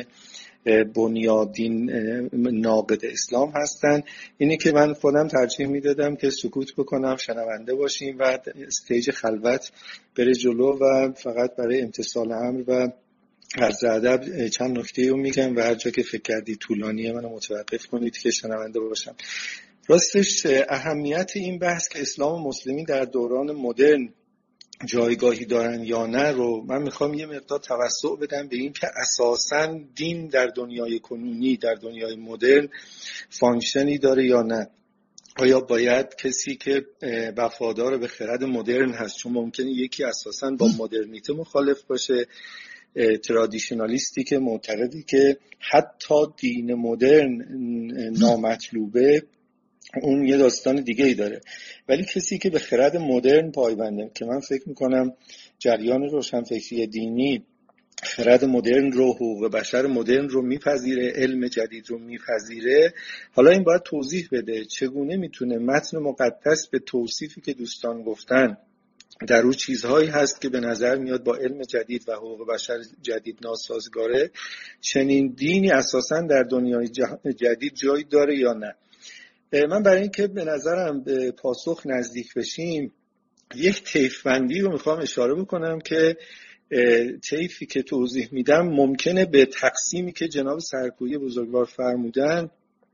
بنیادین ناقد اسلام هستن. اینی که من خودم ترجیح میدادم که سکوت بکنم، شنونده باشیم و استیج خلوت بره جلو و فقط برای امتثال امر و عرض ادب چند نکته رو میگم و هر جا که فکر کردی طولانیه منو متوقف کنید که شنونده باشم. راستش اهمیت این بحث که اسلام و مسلمین در دوران مدرن جایگاهی دارن یا نه رو من میخوام یه مقدار توسع بدم به این که اساساً دین در دنیای کنونی، در دنیای مدرن فانکشنی داره یا نه. آیا باید کسی که وفادار به خرد مدرن هست، چون ممکنه یکی اساساً با مدرنیته مخالف باشه، ترادیشنالیستی که معتقدی که حتی دین مدرن نامطلوبه، اون یه داستان دیگه ای داره. ولی کسی که به خرد مدرن پایبنده، که من فکر میکنم جریان روشنفکری دینی خرد مدرن رو، حقوق بشر مدرن رو میپذیره، علم جدید رو میپذیره، حالا این باید توضیح بده چگونه میتونه متن مقدس به توصیفی که دوستان گفتن در اون چیزهایی هست که به نظر میاد با علم جدید و حقوق بشر جدید ناسازگاره، چنین دینی اساساً در دنیای جدید جایی داره یا نه. من برای اینکه به نظرم به پاسخ نزدیک بشیم یک طیف‌بندی رو میخوام اشاره بکنم که طیفی که توضیح میدم ممکنه به تقسیمی که جناب سرکویی بزرگوار فرمودن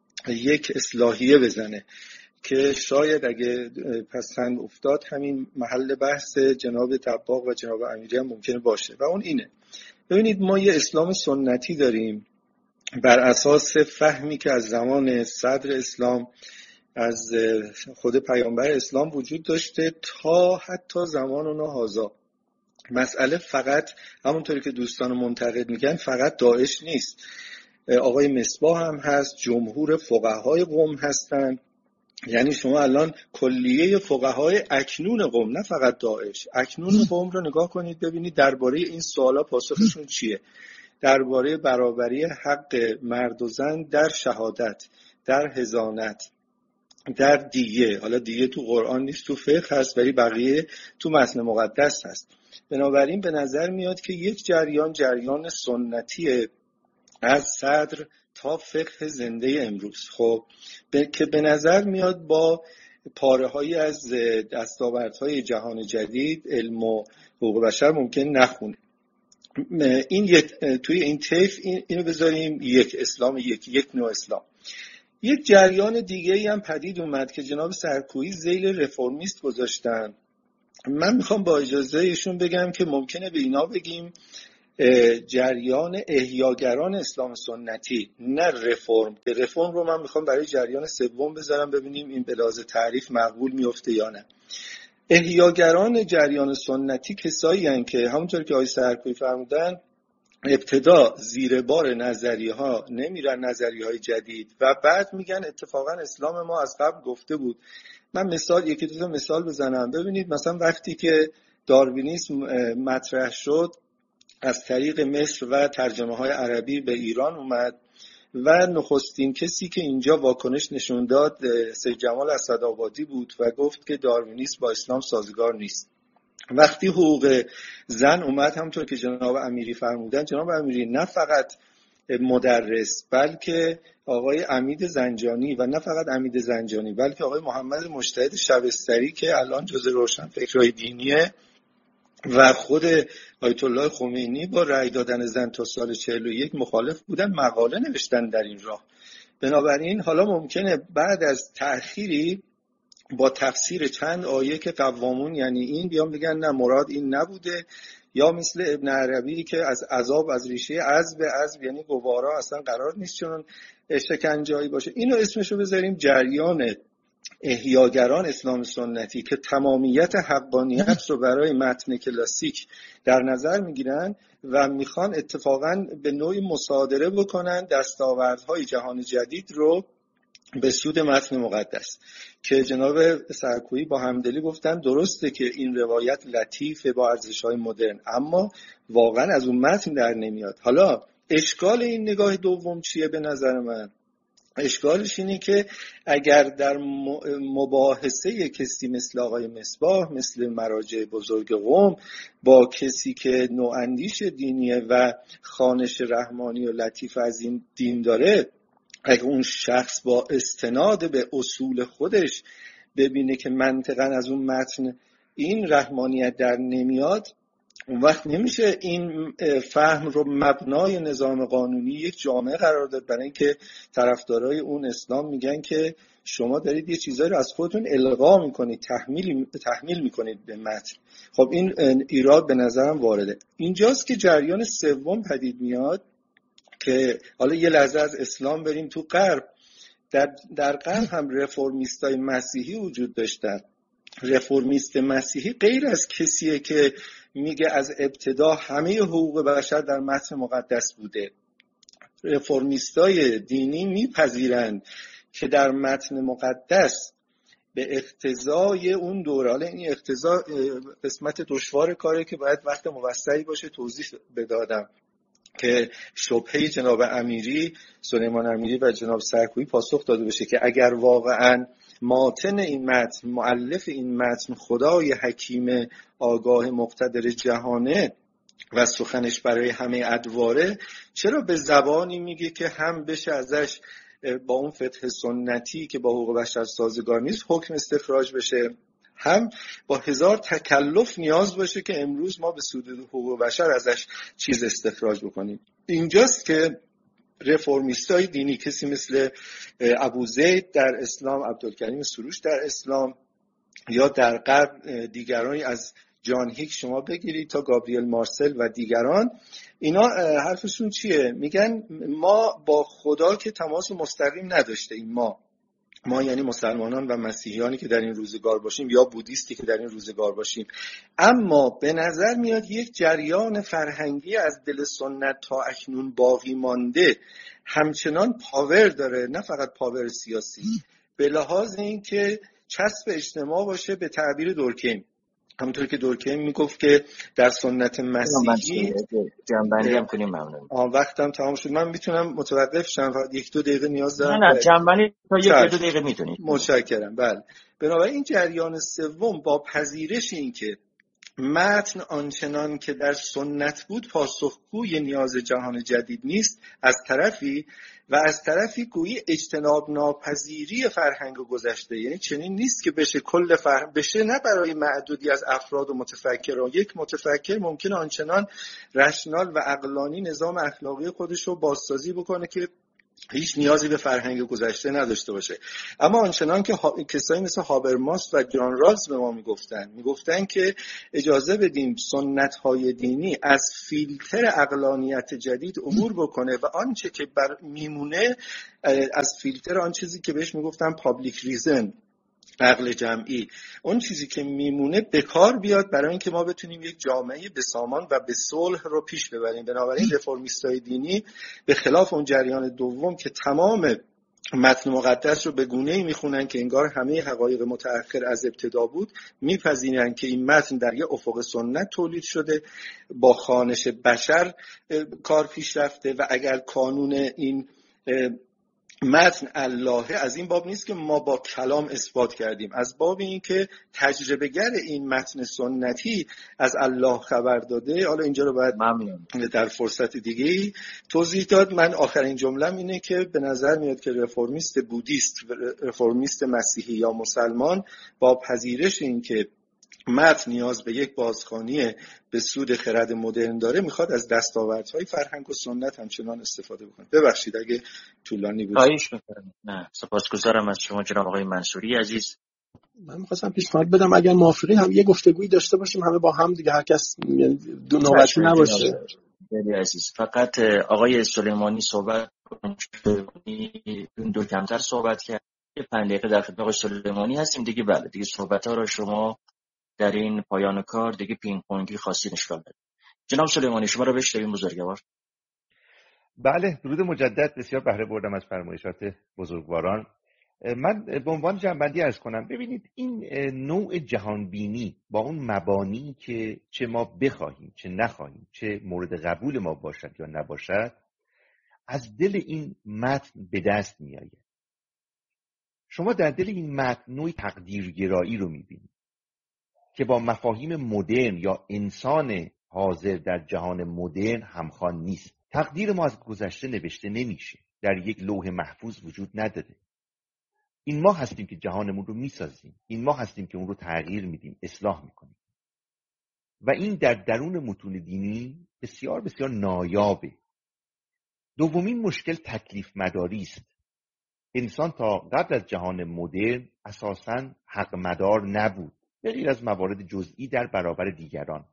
یک اصلاحیه بزنه که شاید اگه پسند افتاد همین محل بحث جناب دباغ و جناب امیری هم ممکنه باشه و اون اینه. ببینید ما یه اسلام سنتی داریم بر اساس فهمی که از زمان صدر اسلام از خود پیامبر اسلام وجود داشته تا حتی زمان اونها هذا. مسئله فقط همونطوری که دوستان منتقد میگن فقط داعش نیست، آقای مصباح هم هست، جمهور فقهای قم هستن. یعنی شما الان کلیه فقهای اکنون قم، نه فقط داعش، اکنون قم رو نگاه کنید ببینید درباره این سوالا پاسخشون چیه. درباره برابری حق مرد و زن در شهادت، در حضانت، در دیه. حالا دیه تو قرآن نیست، تو فقه هست، ولی بقیه تو متن مقدس هست. بنابراین به نظر میاد که یک جریان جریان سنتیه از صدر تا فقه زنده امروز، خب که به نظر میاد با پاره‌هایی از دستاوردهای جهان جدید علم و حقوق بشر ممکن نخونه. این یک توی این طیف این اینو بذاریم یک اسلام، یک یک نوع اسلام. یک جریان دیگه‌ای هم پدید اومد که جناب سرکویی ذیل رفرمیست گذاشتن. من میخوام با اجازه ایشون بگم که ممکنه به اینا بگیم جریان احیاگران اسلام سنتی، نه رفرم. رفرم رو من میخوام برای جریان سوم بذارم ببینیم این به لحاظ تعریف مقبول میفته یا نه. احیاگران جریان سنتی کسایی هستند که همونطور که آقای سرکویی فرمودن ابتدا زیر بار نظریه ها نمیرن، نظریه های جدید، و بعد میگن اتفاقا اسلام ما از قبل گفته بود. من مثال یکی دو تا مثال بزنم. ببینید مثلا وقتی که داروینیسم مطرح شد از طریق مصر و ترجمه های عربی به ایران اومد و نخستین کسی که اینجا واکنش نشون داد سید جمال اسدآبادی بود و گفت که داروینیسم با اسلام سازگار نیست. وقتی حقوق زن اومد همونطور که جناب امیری فرمودن، جناب امیری نه فقط مدرس بلکه آقای امیل زنجانی و نه فقط امیل زنجانی بلکه آقای محمد مجتهد شبستری که الان جزء روشنفکرای دینیه و خود آیت الله خمینی با رأی دادن زن تا سال چهل و یک مخالف بودن، مقاله نوشتن در این راه. بنابراین حالا ممکنه بعد از تأخیری با تفسیر چند آیه که قوامون یعنی این بیان بگن نه مراد این نبوده، یا مثل ابن عربی که از عذاب از ریشه عذب، عذب یعنی گوارا اصلا قرار نیست چون شکنجه‌ای باشه. اینو اسمشو بذاریم جریان احیاگران اسلام سنتی که تمامیت حقانیت رو برای متن کلاسیک در نظر میگیرن و میخوان اتفاقا به نوعی مصادره بکنن دستاوردهای جهان جدید رو به سود متن مقدس، که جناب سرکویی با همدلی گفتن درسته که این روایت لطیفه با ارزش‌های مدرن اما واقعا از اون متن در نمیاد. حالا اشکال این نگاه دوم چیه؟ به نظر من اشکالش اینه که اگر در مباحثه کسی مثل آقای مصباح، مثل مراجع بزرگ قم با کسی که نواندیش دینیه و خوانش رحمانی و لطیف از این دین داره، اگر اون شخص با استناد به اصول خودش ببینه که منطقاً از اون متن این رحمانیت در نمیاد، اون وقت نمیشه این فهم رو مبنای نظام قانونی یک جامعه قرار داد، برای اینکه طرفدارای اون اسلام میگن که شما دارید یه چیزایی رو از خودتون القا میکنید، تحمیل تحمیل میکنید به متن. خب این ایراد به نظرم وارده. اینجاست که جریان سوم پدید میاد که حالا یه لحظه از اسلام بریم تو غرب. در در غرب هم رفرمیستای مسیحی وجود داشتن. رفرمیست مسیحی غیر از کسیه که میگه از ابتدا همه حقوق بشر در متن مقدس بوده. رفرمیستای دینی میپذیرند که در متن مقدس به اقتضای اون دوره، حالا این اقتضا قسمت دشوار کاره که باید وقت موسعی باشه توضیح بدادم، که شبهه جناب امیری، سلیمان امیری و جناب سرکویی پاسخ داده بشه که اگر واقعاً ماتن این متن، مؤلف این متن خدای حکیم آگاه مقتدر جهانه و سخنش برای همه ادواره، چرا به زبانی میگه که هم بشه ازش با اون فقه سنتی که با حقوق بشر سازگار نیست حکم استخراج بشه، هم با هزار تکلف نیاز باشه که امروز ما به سود حقوق بشر ازش چیز استخراج بکنیم. اینجاست که رفرمیستای دینی، کسی مثل ابوزید در اسلام، عبدالکریم سروش در اسلام، یا در غرب دیگرانی از جان هیک شما بگیرید تا گابریل مارسل و دیگران، اینا حرفشون چیه؟ میگن ما با خدا که تماس مستقیم نداشته ایم، ما ما یعنی مسلمانان و مسیحیانی که در این روزگار باشیم یا بودیستی که در این روزگار باشیم، اما به نظر میاد یک جریان فرهنگی از دل سنت تا اکنون باقی مانده همچنان پاور داره، نه فقط پاور سیاسی، به لحاظ این که چسب اجتماع باشه. به تعبیر دورکهیم، همونطور که دورکهیم میگفت که در سنت مسیحی جنبندی هم کنیم. ممنون. آه وقتم تمام شد، من میتونم متوقف شم، فقط یک دو دقیقه نیاز دارم. نه نه جنبندی تا یک دو دقیقه میتونید. متشکرم. بله، بنابراین این جریان سوم با پذیرش این که متن آنچنان که در سنت بود پاسخگوی نیاز جهان جدید نیست از طرفی، و از طرفی گویی اجتناب ناپذیری فرهنگ گذشته. یعنی چنین نیست که بشه کل فرهنگ بشه، نه برای معدودی از افراد و متفکران. یک متفکر ممکنه آنچنان رشنال و عقلانی نظام اخلاقی خودش رو بازسازی بکنه که هیچ نیازی به فرهنگ گذشته نداشته باشه. اما آنچنان که ها... کسایی مثل هابرماس و جان رالز به ما میگفتن میگفتن که اجازه بدیم سنت‌های دینی از فیلتر عقلانیت جدید عبور بکنه و آنچه که بر میمونه از فیلتر آن چیزی که بهش میگفتن پابلیک ریزن، عقل جمعی، اون چیزی که میمونه به کار بیاد برای اینکه ما بتونیم یک جامعه بسامان و به صلح رو پیش ببریم. بنابراین رفرمیستای دینی به خلاف اون جریان دوم که تمام متن مقدس رو به گونه‌ای میخونن که انگار همه حقایق متأخر از ابتدا بود، میپذیرن که این متن در یه افق سنت تولید شده، با خوانش بشر کار پیش رفته و اگر کانون این متن اللهه از این باب نیست که ما با کلام اثبات کردیم، از باب این که تجربه گر این متن سنتی از الله خبر داده. حالا اینجا رو باید ممنون در فرصت دیگه‌ای توضیح داد. من آخرین جمله‌م اینه که به نظر میاد که رفرمیست بودیست، رفرمیست مسیحی یا مسلمان با پذیرش این که متن نیاز به یک بازخوانی به سود خرد مدرن داره، میخواد از دستاوردهای فرهنگ و سنت همچنان استفاده بکنه. ببخشید اگه طولانی بود. خواهش می‌کنم. نه سپاسگزارم از شما جناب آقای منصوری عزیز. من می‌خواستم پیشنهاد بدم اگر موافقین هم یه گفتگویی داشته باشیم همه با هم دیگه، هر کس دو نوبتی نباشه. خیلی عزیز. فقط آقای سلیمانی صحبت دو کمتر صحبت کرد. یه پنج دقیقه در خدمت آقای سلیمانی هستیم دیگه. بله دیگه صحبت‌ها رو شما در این پایان کار دیگه پینگ پونگی خاصی نشکال دارید. جناب سلیمانی شما رو بشنویم بزرگوار. بله درود مجدد. بسیار بهره بردم از فرمایشات بزرگواران. من به عنوان جنبندی عرض کنم، ببینید این نوع جهانبینی با اون مبانی که چه ما بخواهیم چه نخواهیم، چه مورد قبول ما باشد یا نباشد، از دل این متن به دست می آید. شما در دل این متن نوع تقدیرگرایی رو می بینید که با مفاهیم مدرن یا انسان حاضر در جهان مدرن همخوان نیست. تقدیر ما از گذشته نوشته نمیشه، در یک لوح محفوظ وجود نداره. این ما هستیم که جهانمون رو میسازیم، این ما هستیم که اون رو تغییر میدیم، اصلاح میکنیم. و این در درون متون دینی بسیار بسیار نایابه. دومین مشکل تکلیف مداری است. انسان تا قبل از جهان مدرن اساساً حق مدار نبود، به غیر از موارد جزئی در برابر دیگران.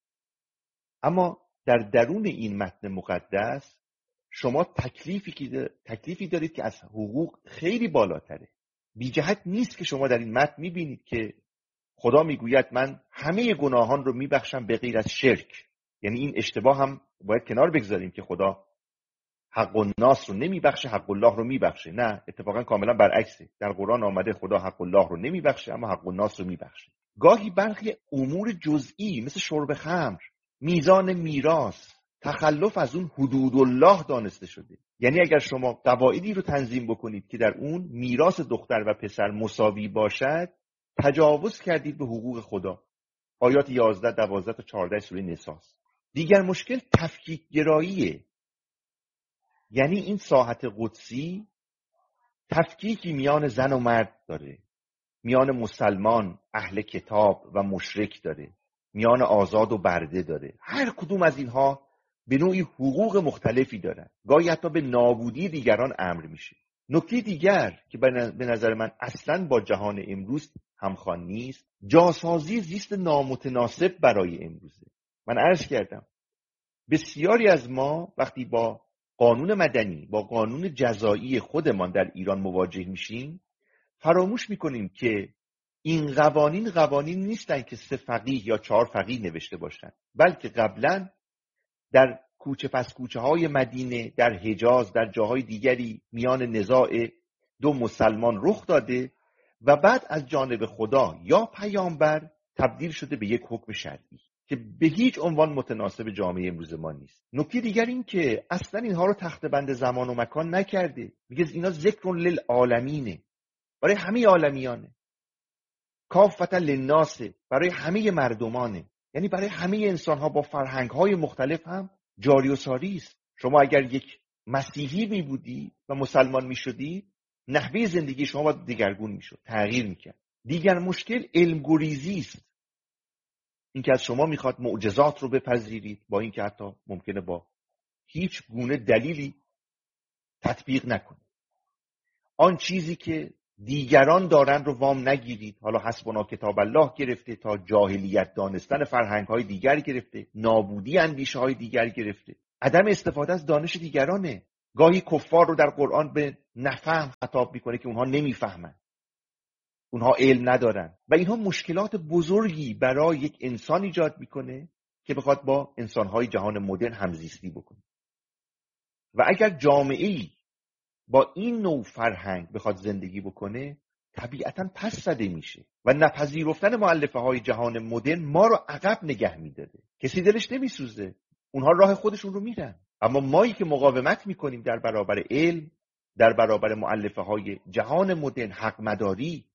اما در درون این متن مقدس شما تکلیفی که تکلیفی دارید که از حقوق خیلی بالاتره. بی جهت نیست که شما در این متن میبینید که خدا میگوید من همه گناهان رو میبخشم به غیر از شرک. یعنی این اشتباه هم باید کنار بگذاریم که خدا حق الناس رو نمیبخشه، حق الله رو میبخشه. نه، اتفاقا کاملا برعکسه. در قرآن آمده خدا حق الله رو نمیبخشه اما حق الناس رو میبخشه. گاهی برخی امور جزئی مثل شرب خمر، میزان میراث، تخلف از اون حدود الله دانسته شده. یعنی اگر شما قواعدی رو تنظیم بکنید که در اون میراث دختر و پسر مساوی باشد، تجاوز کردید به حقوق خدا. آیات یازده، دوازده تا چهارده سوره نساء. دیگر مشکل تفکیک گراییه. یعنی این ساحت قدسی تفکیکی میان زن و مرد داره، میان مسلمان، اهل کتاب و مشرک داره، میان آزاد و برده داره. هر کدوم از اینها به نوعی حقوق مختلفی دارن. گاهی حتی به نابودی دیگران امر میشه. نکته دیگر که به نظر من اصلاً با جهان امروز همخوان نیست، جاسازی زیست نامتناسب برای امروزه. من عرض کردم بسیاری از ما وقتی با قانون مدنی، با قانون جزایی خودمان در ایران مواجه میشیم، فراموش میکنیم که این قوانین قوانین نیستن که سه فقیه یا چهار فقیه نوشته باشن، بلکه قبلا در کوچه پس کوچه های مدینه، در حجاز، در جاهای دیگری میان نزاع دو مسلمان رخ داده و بعد از جانب خدا یا پیامبر تبدیل شده به یک حکم شرعی که به هیچ عنوان متناسب جامعه امروز ما نیست. نکته دیگر این که اصلا اینها رو تخته بند زمان و مکان نکرده. میگه اینا ذکر للعالمینه، برای همه عالمیانه. کافتا للناس، برای همه مردمانه. یعنی برای همه انسان ها با فرهنگ های مختلف هم جاری و ساری است. شما اگر یک مسیحی می بودی و مسلمان می شدی، نحوه زندگی شما باید دیگرگون می شد، تغییر می کرد. دیگر مشکل علم گریزی است. اینکه از شما میخواد معجزات رو بپذیرید، با اینکه حتی ممکنه با هیچ گونه دلیلی تطبیق نکنید. آن چیزی که دیگران دارن رو وام نگیرید. حالا حسبنا کتاب الله گرفته تا جاهلیت دانستن فرهنگ های دیگر گرفته، نابودی اندیشه های دیگر گرفته، عدم استفاده از دانش دیگرانه. گاهی کفار رو در قرآن به نفهم خطاب میکنه که اونها نمیفهمن، اونها علم ندارن و اینها مشکلات بزرگی برای یک انسان ایجاد میکنه که بخواد با انسانهای جهان مدرن همزیستی بکنه. و اگر جامعه‌ای با این نوع فرهنگ بخواد زندگی بکنه، طبیعتاً پس زده میشه و نپذیرفتن مؤلفه های جهان مدرن ما رو عقب نگه میداره. کسی دلش نمیسوزه، اونها راه خودشون رو میرن. اما مایی که مقاومت میکنیم در برابر علم، در برابر مؤلفه های جهان مدرن، حق مداری،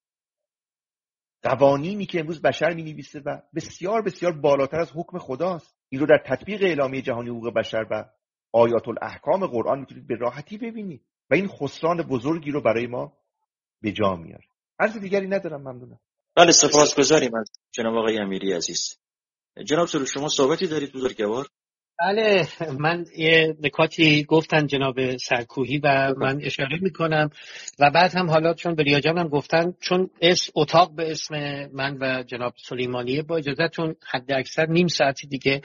قوانینی که امروز بشر می‌نویسه و بسیار بسیار بالاتر از حکم خداست، این رو در تطبیق اعلامیه جهانی حقوق بشر و آیات الاحکام قرآن میتونید به راحتی ببینید و این خسران بزرگی رو برای ما به جا میاره. عرض دیگری ندارم، ممنونم. بله، سپاسگزاریم از جناب آقای امیری عزیز. جناب سرور، شما صحبتی دارید بزرگوار؟ بله، من یه نکاتی گفتن جناب سرکوهی و من اشاره میکنم و بعد هم حالا چون بریا جانم گفتن، چون اس اتاق به اسم من و جناب سلیمانیه، با اجازهتون حد اکثر نیم ساعتی دیگه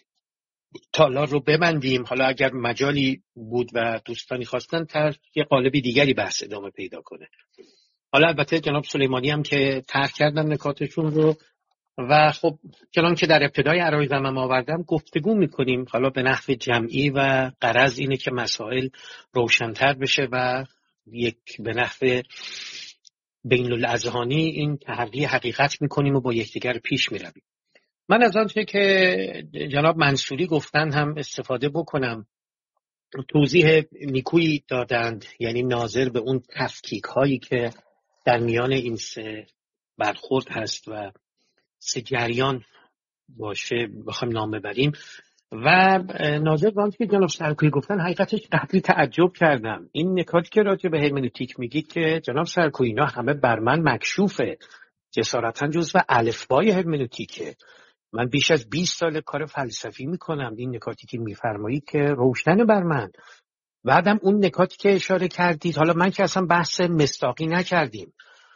تالار رو ببندیم. حالا اگر مجالی بود و دوستانی خواستن تا یه قالبی دیگری بحث ادامه پیدا کنه. حالا البته جناب سلیمانی هم که طرح کردن نکاتشون رو و خب چنان که در ابتدای عرایزم هم آوردم گفتگو میکنیم، حالا به نحو جمعی و غرض اینه که مسائل روشن‌تر بشه و یک به نحو بین الاذهانی این تحقیق حقیقت میکنیم و با یکدیگر پیش میرویم. من از آنچه که جناب منصوری گفتن هم استفاده بکنم. توضیح نیکویی دادند، یعنی ناظر به اون تفکیک هایی که در میان این سه برخورد هست و سه جریان باشه بخوایم نام ببریم. و ناظر به آنچه که جناب سرکویی گفتن حقیقتش قدری تعجب کردم. این نکاتی که راجع به هرمنوتیک میگید که جناب سرکویی، اینا همه بر من مکشوفه، جسارتاً جزو الفبای هرمنوتیکه. من بیش از بیست سال کار فلسفی میکنم. این نکاتی که میفرمایید که روشن بر من. بعدم اون نکاتی که اشاره کردید، حالا من که اصلا بحث مصداقی نکردیم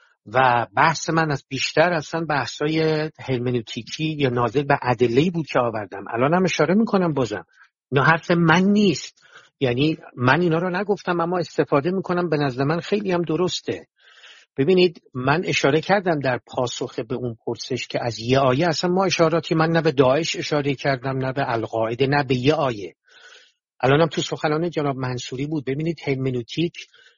و بحث من از بیشتر اصلا بحثای هرمنوتیکی یا ناظر به ادله‌ای بود که آوردم. الان هم اشاره میکنم بازم اینا حرف من نیست، یعنی من اینا رو نگفتم اما استفاده میکنم، به نظر من خیلی هم درسته. ببینید من اشاره کردم در پاسخ به اون پرسش که از یه آیه، اصلا ما اشاراتی، من نه به داعش اشاره کردم نه به القاعده نه به یه آیه. الانم تو سخنان جناب منصوری بود. ببینید هرمنوتیک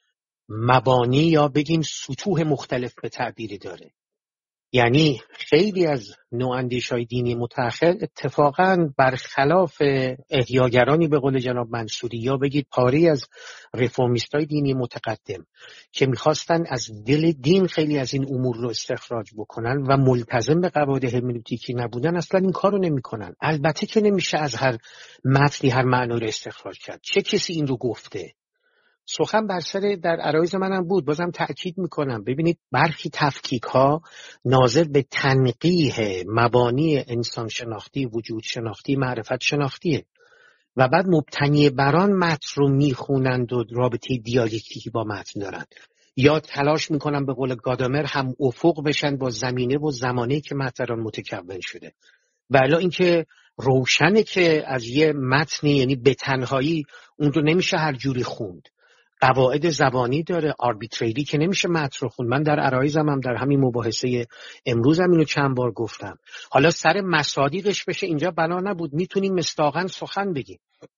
مبانی یا بگیم سطوح مختلف به تعبیری داره. یعنی خیلی از نواندیش‌های دینی متأخر اتفاقاً برخلاف احیاگرانی به قول جناب منصوری یا بگید پاری از رفرمیستای دینی متقدم که میخواستن از دل دین خیلی از این امور رو استخراج بکنن و ملتزم به قواعد هرمنوتیکی نبودن، اصلا این کارو نمیکنن. البته که نمیشه از هر متنی هر معنی رو استخراج کرد. چه کسی این رو گفته؟ سخن بر سر در عرایز منم بود، بازم تأکید میکنم. ببینید برخی تفکیک ها ناظر به تنقیح مبانی انسان شناختی، وجود شناختی، معرفت شناختیه و بعد مبتنی بران متن رو میخونند و رابطه دیالکتیکی با متن دارن یا تلاش میکنن به قول گادامر هم افق بشن با زمینه و زمانه‌ای که متن آن متکون شده. ولی اینکه روشنه که از یه متنی، یعنی به تنهایی اون رو نمیشه هر جوری خوند، قواعد زبانی داره، آربیتریلی که نمیشه متن رو خوند. من در عرایزم هم در همین مباحثه امروز هم اینو چند بار گفتم. حالا سر مصادیقش بشه اینجا بنا نبود، میتونیم مستاقاً سخن بگیم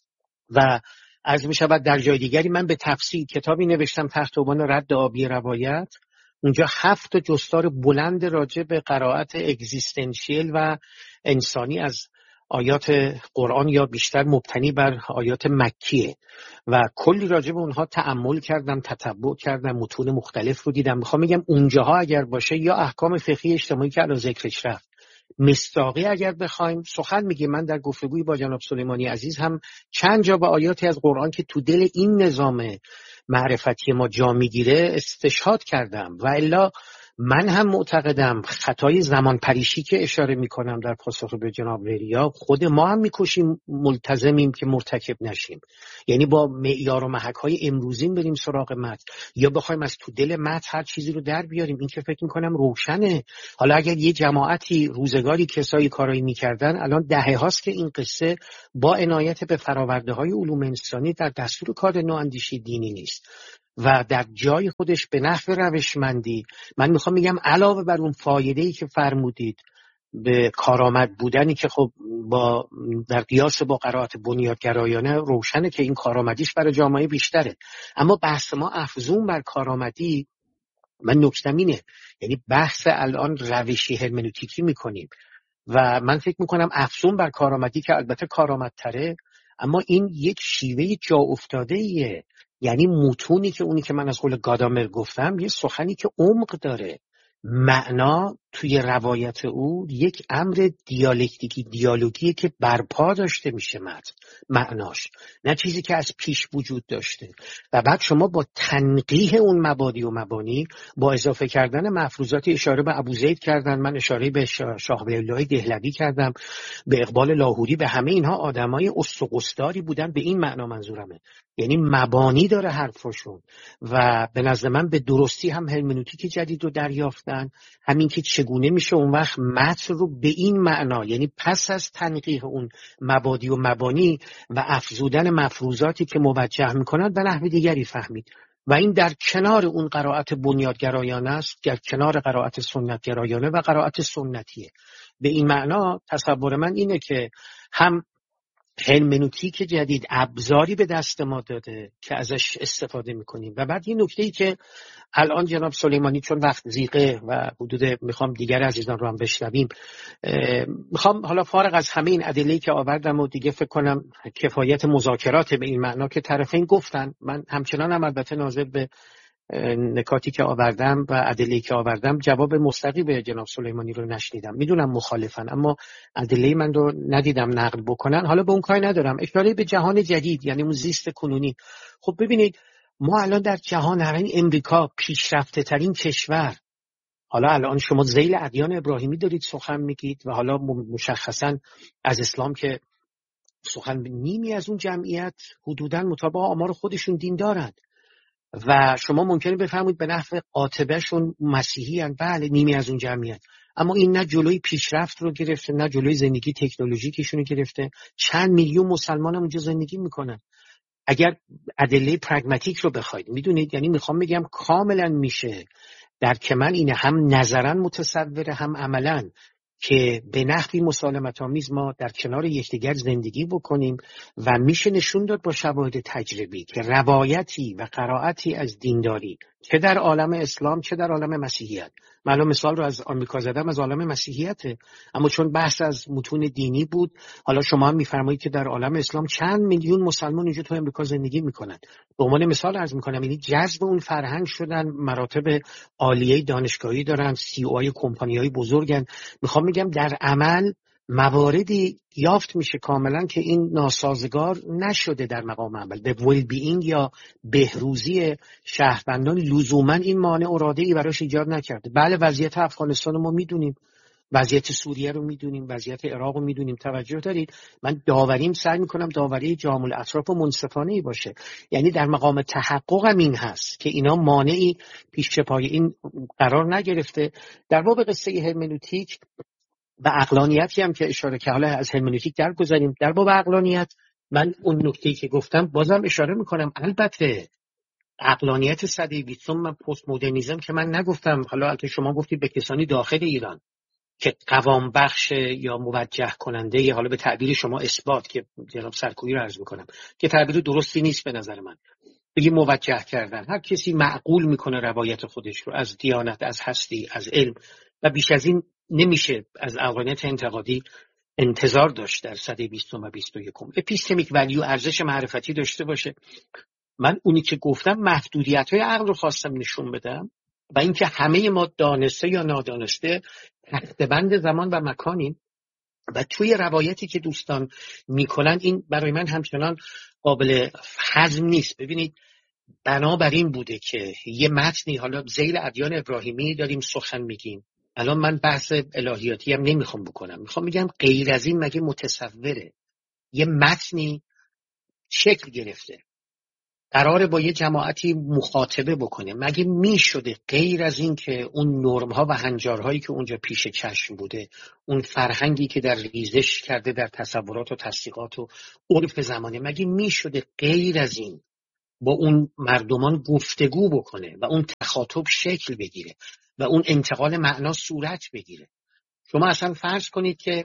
و عرض میشود در جای دیگری من به تفصیل کتابی نوشتم تحت عنوان رد آبی روایت. اونجا هفت جستار بلند راجع به قرائت اگزیستنشیل و انسانی از آیات قرآن یا بیشتر مبتنی بر آیات مکیه و کلی راجع به اونها تأمل کردم، تتبع کردم، متون مختلف رو دیدم. میخوام بگم اونجاها اگر باشه یا احکام فقهی اجتماعی که الان ذکرش رفت مصداقی اگر بخوایم سخن میگیم، من در گفتگوی با جناب سلیمانی عزیز هم چند جا با آیاتی از قرآن که تو دل این نظام معرفتی ما جا میگیره استشهاد کردم و الا من هم معتقدم خطای زمان پریشی که اشاره میکنم در پاسخ به جناب وریا، خود ما هم میکشیم ملتزمیم که مرتکب نشیم. یعنی با معیار و محک های امروزین بریم سراغ متن یا بخوایم از تو دل متن هر چیزی رو در بیاریم، این که فکر میکنم روشنه. حالا اگر یه جماعتی روزگاری کسایی کارایی میکردن، الان دهه هاست که این قصه با عنایت به فراورده های علوم انسانی در دستور کار نواندیشی دینی نیست و در جای خودش به نحو روشمندی. من میخوام میگم علاوه بر اون فایده‌ای که فرمودید به کارآمد بودنی که خب با در قیاس با قرائت بنیادگرایانه روشنه که این کارآمدیش برای جامعه بیشتره، اما بحث ما افزون بر کارآمدی من نکتم اینه، یعنی بحث الان روشی هرمنوتیکی میکنیم و من فکر میکنم افزون بر کارآمدی که البته کارآمدتره، اما این یک شیوه جا افتاده ایه. یعنی متونی که اونی که من از قول گادامر گفتم یه سخنی که عمق داره، معنا توی روایت او یک امر دیالکتیکی دیالوگیه که برپا داشته میشه متن معناش، نه چیزی که از پیش وجود داشته. و بعد شما با تنقیح اون مبادی و مبانی با اضافه کردن مفروضاتی، اشاره به ابوزید کردن، من اشاره به شاه ولی‌الله دهلوی کردم، به اقبال لاهوری، به همه اینها آدمای استقصداری بودن، به این معنا منظورمه. یعنی مبانی داره حرفشون و به نظر من به درستی هم هرمنوتیک جدید رو دریافتن، همین که چگونه میشه اون وقت متن رو به این معنا، یعنی پس از تنقیح اون مبادی و مبانی و افزودن مفروضاتی که موجه میکنن به نحو دیگری فهمید. و این در کنار اون قرائت بنیادگرایانه است، در کنار قرائت سنتگرایانه و قرائت سنتیه. به این معنا تصور من اینه که هم هرمنوتیک جدید ابزاری به دست ما داده که ازش استفاده میکنیم. و بعد این نکته‌ای که الان جناب سلیمانی، چون وقت ضیقه و حدود میخوام دیگر عزیزان رو هم بشنویم، میخوام حالا فارغ از همه این ادله‌ای که آوردم و دیگه فکر کنم کفایت مذاکرات به این معنا که طرفین گفتن، من همچنان هم البته ناظر به نکاتی که آوردم و ادله‌ای که آوردم جواب مستقیم به جناب سلیمانی رو نشنیدم. میدونم مخالفن اما ادله من رو ندیدم نقل بکنن. حالا به اون کاری ندارم. اشاره به جهان جدید یعنی اون زیست کنونی. خب ببینید ما الان در جهان، همین امریکا پیشرفته ترین کشور، حالا الان شما ذیل ادیان ابراهیمی دارید سخن میگید و حالا مشخصا از اسلام که سخن، نیمی از اون جمعیت حدوداً مطابق آمار خودشون دین دارند و شما ممکنه بفهمید به نحو قاطبهشون مسیحی هن. بله نیمی از اون جمعیت، اما این نه جلوی پیشرفت رو گرفته نه جلوی زندگی تکنولوژیکشون رو گرفته. چند میلیون مسلمان هم اونجا زندگی میکنن. اگر ادله پرگماتیک رو بخواید، میدونید یعنی میخوام بگم کاملا میشه در که من اینه هم نظرا متصوره هم عملا که به نحوی مسالمت آمیز ما در کنار یکدیگر زندگی بکنیم و میشه نشون داد با شواهد تجربی که روایتی و قرائتی از دینداری چه در عالم اسلام چه در عالم مسیحیت، من مثال رو از آمریکا زدم، از عالم مسیحیته، اما چون بحث از متون دینی بود، حالا شما هم میفرمایید که در عالم اسلام چند میلیون مسلمان اینجا تو امریکا زندگی میکنن. به عنوان مثال عرض میکنم، یعنی جذب اون فرهنگ شدن، مراتب عالیه دانشگاهی دارن، سی او آی کمپانی‌های بزرگن. میخوام میگم در عمل مواردی یافت میشه کاملا که این ناسازگار نشده در مقام عمل. به ویل بینگ یا بهروزی شهروندان لزوما این مانع اراده‌ای براش ایجاد نکرده. بله وضعیت افغانستان ما میدونیم، وضعیت سوریه رو میدونیم، وضعیت عراق رو میدونیم. توجه دارید من داوریم سعی میکنم داوری جامع الاطراف و منصفانه‌ای باشه، یعنی در مقام تحققم این هست که اینا مانعی پیش پای این قرار نگرفته. در باب قصه هرمنوتیک و عقلانیتی هم که اشاره که حالا از هرمنوتیک درگذاریم، در باب عقلانیت من اون نکته‌ای که گفتم بازم اشاره میکنم. البته عقلانیت سده بیستم و پست مدرنیسم که من نگفتم، حالا البته شما گفتید به کسانی داخل ایران که قوام بخش یا موجه کننده یا حالا به تعبیر شما اثبات که جناب سرکویی رو عرض میکنم که تعبیر درستی نیست به نظر من، بگی موجه کردن. هر کسی معقول میکنه روایت خودش رو از دیانت، از هستی، از علم و بیش از این نمیشه از عقلانیت انتقادی انتظار داشت در سده بیستم و بیست و یکم. اپیستمیک ولیو، ارزش معرفتی داشته باشه. من اونی که گفتم محدودیت‌های عقل رو خواستم نشون بدم و اینکه همه ما دانسته یا نادانسته تخته‌بند زمان و مکانیم و توی روایتی که دوستان میکنن این برای من همچنان قابل هضم نیست. ببینید بنابراین بوده که یه متنی، حالا ذیل ادیان ابراهیمی داریم سخن میگیم، الان من بحث الهیاتی هم نمیخوام بکنم، میخوام بگم غیر از این مگه متصوره یه متنی شکل گرفته قراره با یه جماعتی مخاطبه بکنه، مگه میشده غیر از این که اون نرم‌ها و هنجارهایی که اونجا پیش چشم بوده، اون فرهنگی که در ریزش کرده در تصورات و تصدیقات و عرف زمانه، مگه میشده غیر از این با اون مردمان گفتگو بکنه و اون تخاطب شکل بگیره و اون انتقال معنا صورت بگیره؟ شما اصلا فرض کنید که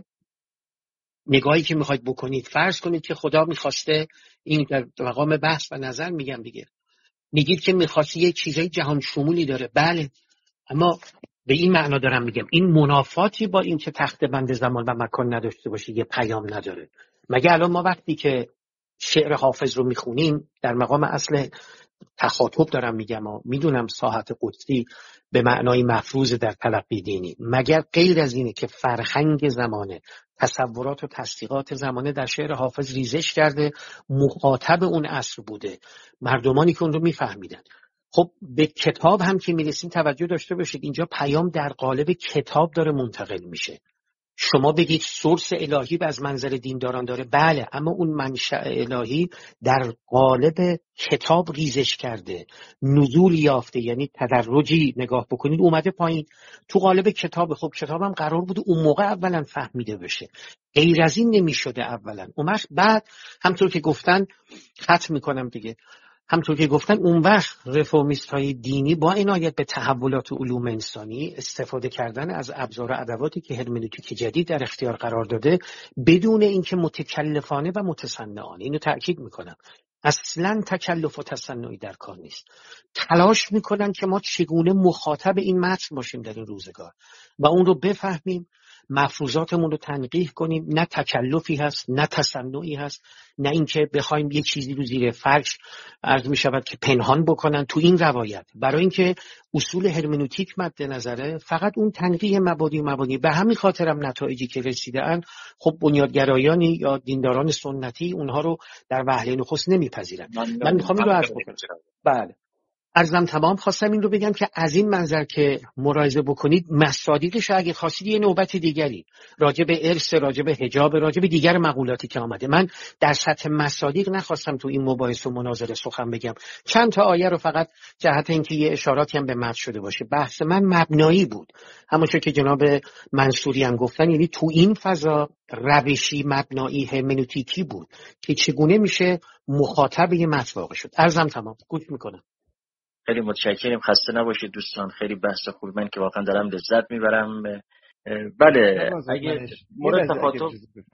نگاهی که میخواید بکنید، فرض کنید که خدا میخواسته، این در مقام بحث و نظر میگم دیگه، میگید که میخواسته یه چیزای جهان شمولی داره، بله، اما به این معنا دارم میگم این منافاتی با این که تخت بند زمان و مکان نداشته باشه یه پیام نداره. مگه الان ما وقتی که شعر حافظ رو میخونیم در مقام اصل تخاطب دارم میگم، میدونم ساحت قدسی به معنای مفروض در تلقی دینی، مگر غیر از اینه که فرهنگ زمانه، تصورات و تصدیقات زمانه در شعر حافظ ریزش کرده، مخاطب اون عصر بوده، مردمانی که اون رو میفهمیدن. خب به کتاب هم که میرسیم توجه داشته باشید، اینجا پیام در قالب کتاب داره منتقل میشه. شما بگید سورس الهی از منظر دینداران داره، بله، اما اون منشأ الهی در قالب کتاب ریزش کرده، نزول یافته، یعنی تدرجی نگاه بکنید اومده پایین تو قالب کتاب. خب کتابم قرار بود اون موقع اولا فهمیده بشه، غیر از این نمیشده اولا. اون وقت بعد همطور که گفتن، ختم میکنم دیگه، همطور که گفتن اون وقت رفرمیست های دینی با عنایت به تحولات علوم انسانی استفاده کردن از ابزار و ادواتی که هرمنوتیک جدید در اختیار قرار داده بدون اینکه متکلفانه و متصنعانه، اینو تأکید میکنم، اصلا تکلف و تصنعی در کار نیست، تلاش میکنن که ما چگونه مخاطب این متن باشیم در این روزگار و اون رو بفهمیم، مفروضاتمون رو تنقیح کنیم. نه تکلفی هست، نه تصنعی هست، نه اینکه بخوایم یک چیزی رو زیر فرش عرض می شود که پنهان بکنن تو این روایت، برای اینکه اصول هرمنوتیک مد نظره، فقط اون تنقیح مبادی و مبانی. به همین خاطرم نتایجی که رسیده‌اند، خب بنیادگرایانی یا دینداران سنتی اونها رو در وهله نخست نمیپذیرن. من میخوام این رو عرض بکنم. بله، عرضم تمام. خواستم این رو بگم که از این منظر که ملاحظه بکنید، مصادیقش اگه خواستید یه نوبت دیگری راجع به ارث، راجع به حجاب، راجع به دیگر مقولاتی که آمده، من در سطح مصادیق نخواستم تو این مباحث و مناظره سخن بگم، چند تا آیه رو فقط جهت اینکه یه اشاراتی هم به متن شده باشه. بحث من مبنایی بود، همونطور که جناب منصوری هم گفتن، یعنی تو این فضا روشی مبنایی هرمنوتیکی بود که چگونه میشه مخاطب یه متن واقع شد. عرضم تمام، گوش میکنم. خیلی متشکرم، خسته نباشید دوستان، خیلی بحث خوبی، من که واقعا دارم لذت میبرم. بله، اگه مورد تخاطب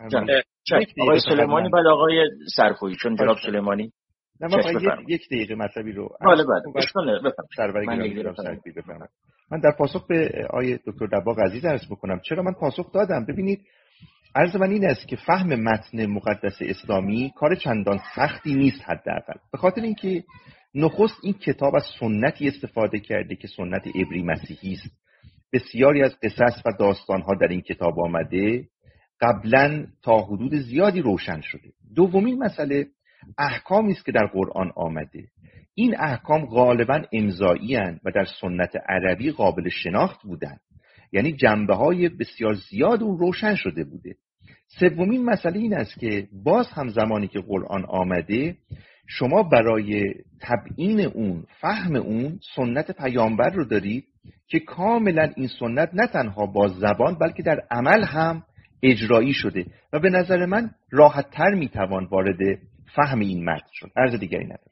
آقای سلیمانی، بله آقای سرخویی، چون جناب سلیمانی نه من یک دقیقه مطلبی رو بله بله اشکال بفرمایید. من در پاسخ به آقای دکتر دباغ عزیز عرض بکنم چرا من پاسخ دادم. ببینید، عرض من این است که فهم متن مقدس اسلامی کار چندان سختی نیست، حداقل به خاطر اینکه نخست این کتاب از سنتی استفاده کرده که سنت عبری مسیحی است. بسیاری از قصص و داستانها در این کتاب آمده قبلا تا حدود زیادی روشن شده. دومین مسئله احکامی است که در قرآن آمده. این احکام غالبا امضایی اند و در سنت عربی قابل شناخت بودند، یعنی جنبه‌های بسیار زیاد اون روشن شده بوده. سومین مسئله این است که باز هم زمانی که قرآن آمده، شما برای تبیین اون، فهم اون، سنت پیامبر رو دارید که کاملا این سنت نه تنها با زبان بلکه در عمل هم اجرایی شده و به نظر من راحت تر میتوان وارد فهم این متن شد. عرض دیگری ندارم.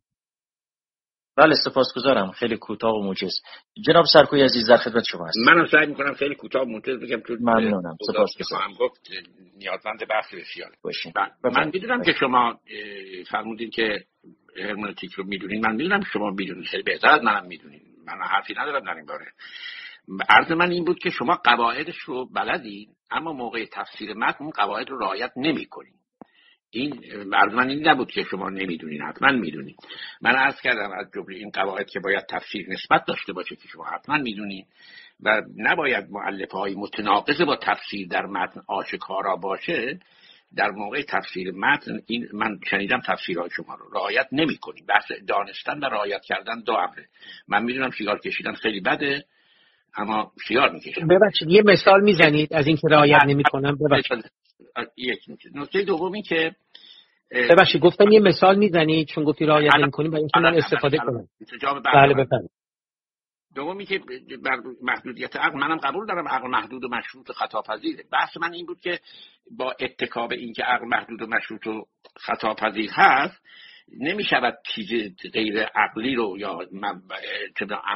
بله سپاسگزارم، خیلی کوتاه و موجز. جناب سرکویی عزیز در خدمت شما هستم. منم سعی میکنم خیلی کوتاه و موجز بگم، چون ممنونم، سپاسگزارم. گفت نیازمند بحث بسیار باشین. من میدونم که شما فرمودین که هرمنوتیک رو میدونین، من میدونم شما میدونین، خیلی بهتر از منم میدونین، من حرفی ندارم در این باره. عرض من این بود که شما قواعدش رو بلدین، اما موقع تفسیر متن اون قواعد رو رعایت نمی‌کنین. این عرض من این نبود که شما نمیدونین، حتما میدونین. من عرض کردم از جمله این قواعد که باید تفسیر نسبت داشته باشه که شما حتما میدونین و نباید مؤلفه های متناقض با تفسیر در متن آشکارا باشه. در موقع تفسیر متن این من شنیدم تفسیرهای شما رو رعایت نمی‌کنید. بحث دانستن و رعایت کردن دو امره. من میدونم سیگار کشیدن خیلی بده، اما سیگار میکشم. ببخشید یه مثال میزنید از اینکه رعایت نمی‌کنم؟ ببخشید یک نکته. نکته دومی که ببخشید گفتم یه مثال میزنید چون گفتی رعایت نمی‌کنیم برای اینکه من استفاده کنم. بله بفرمایید. دومی که بر محدودیت عقل، منم قبول دارم عقل محدود و مشروط خطاپذیره. بحث من این بود که با اتکا به این که عقل محدود و مشروط و خطاپذیر هست نمی شود چیز غیر عقلی رو یا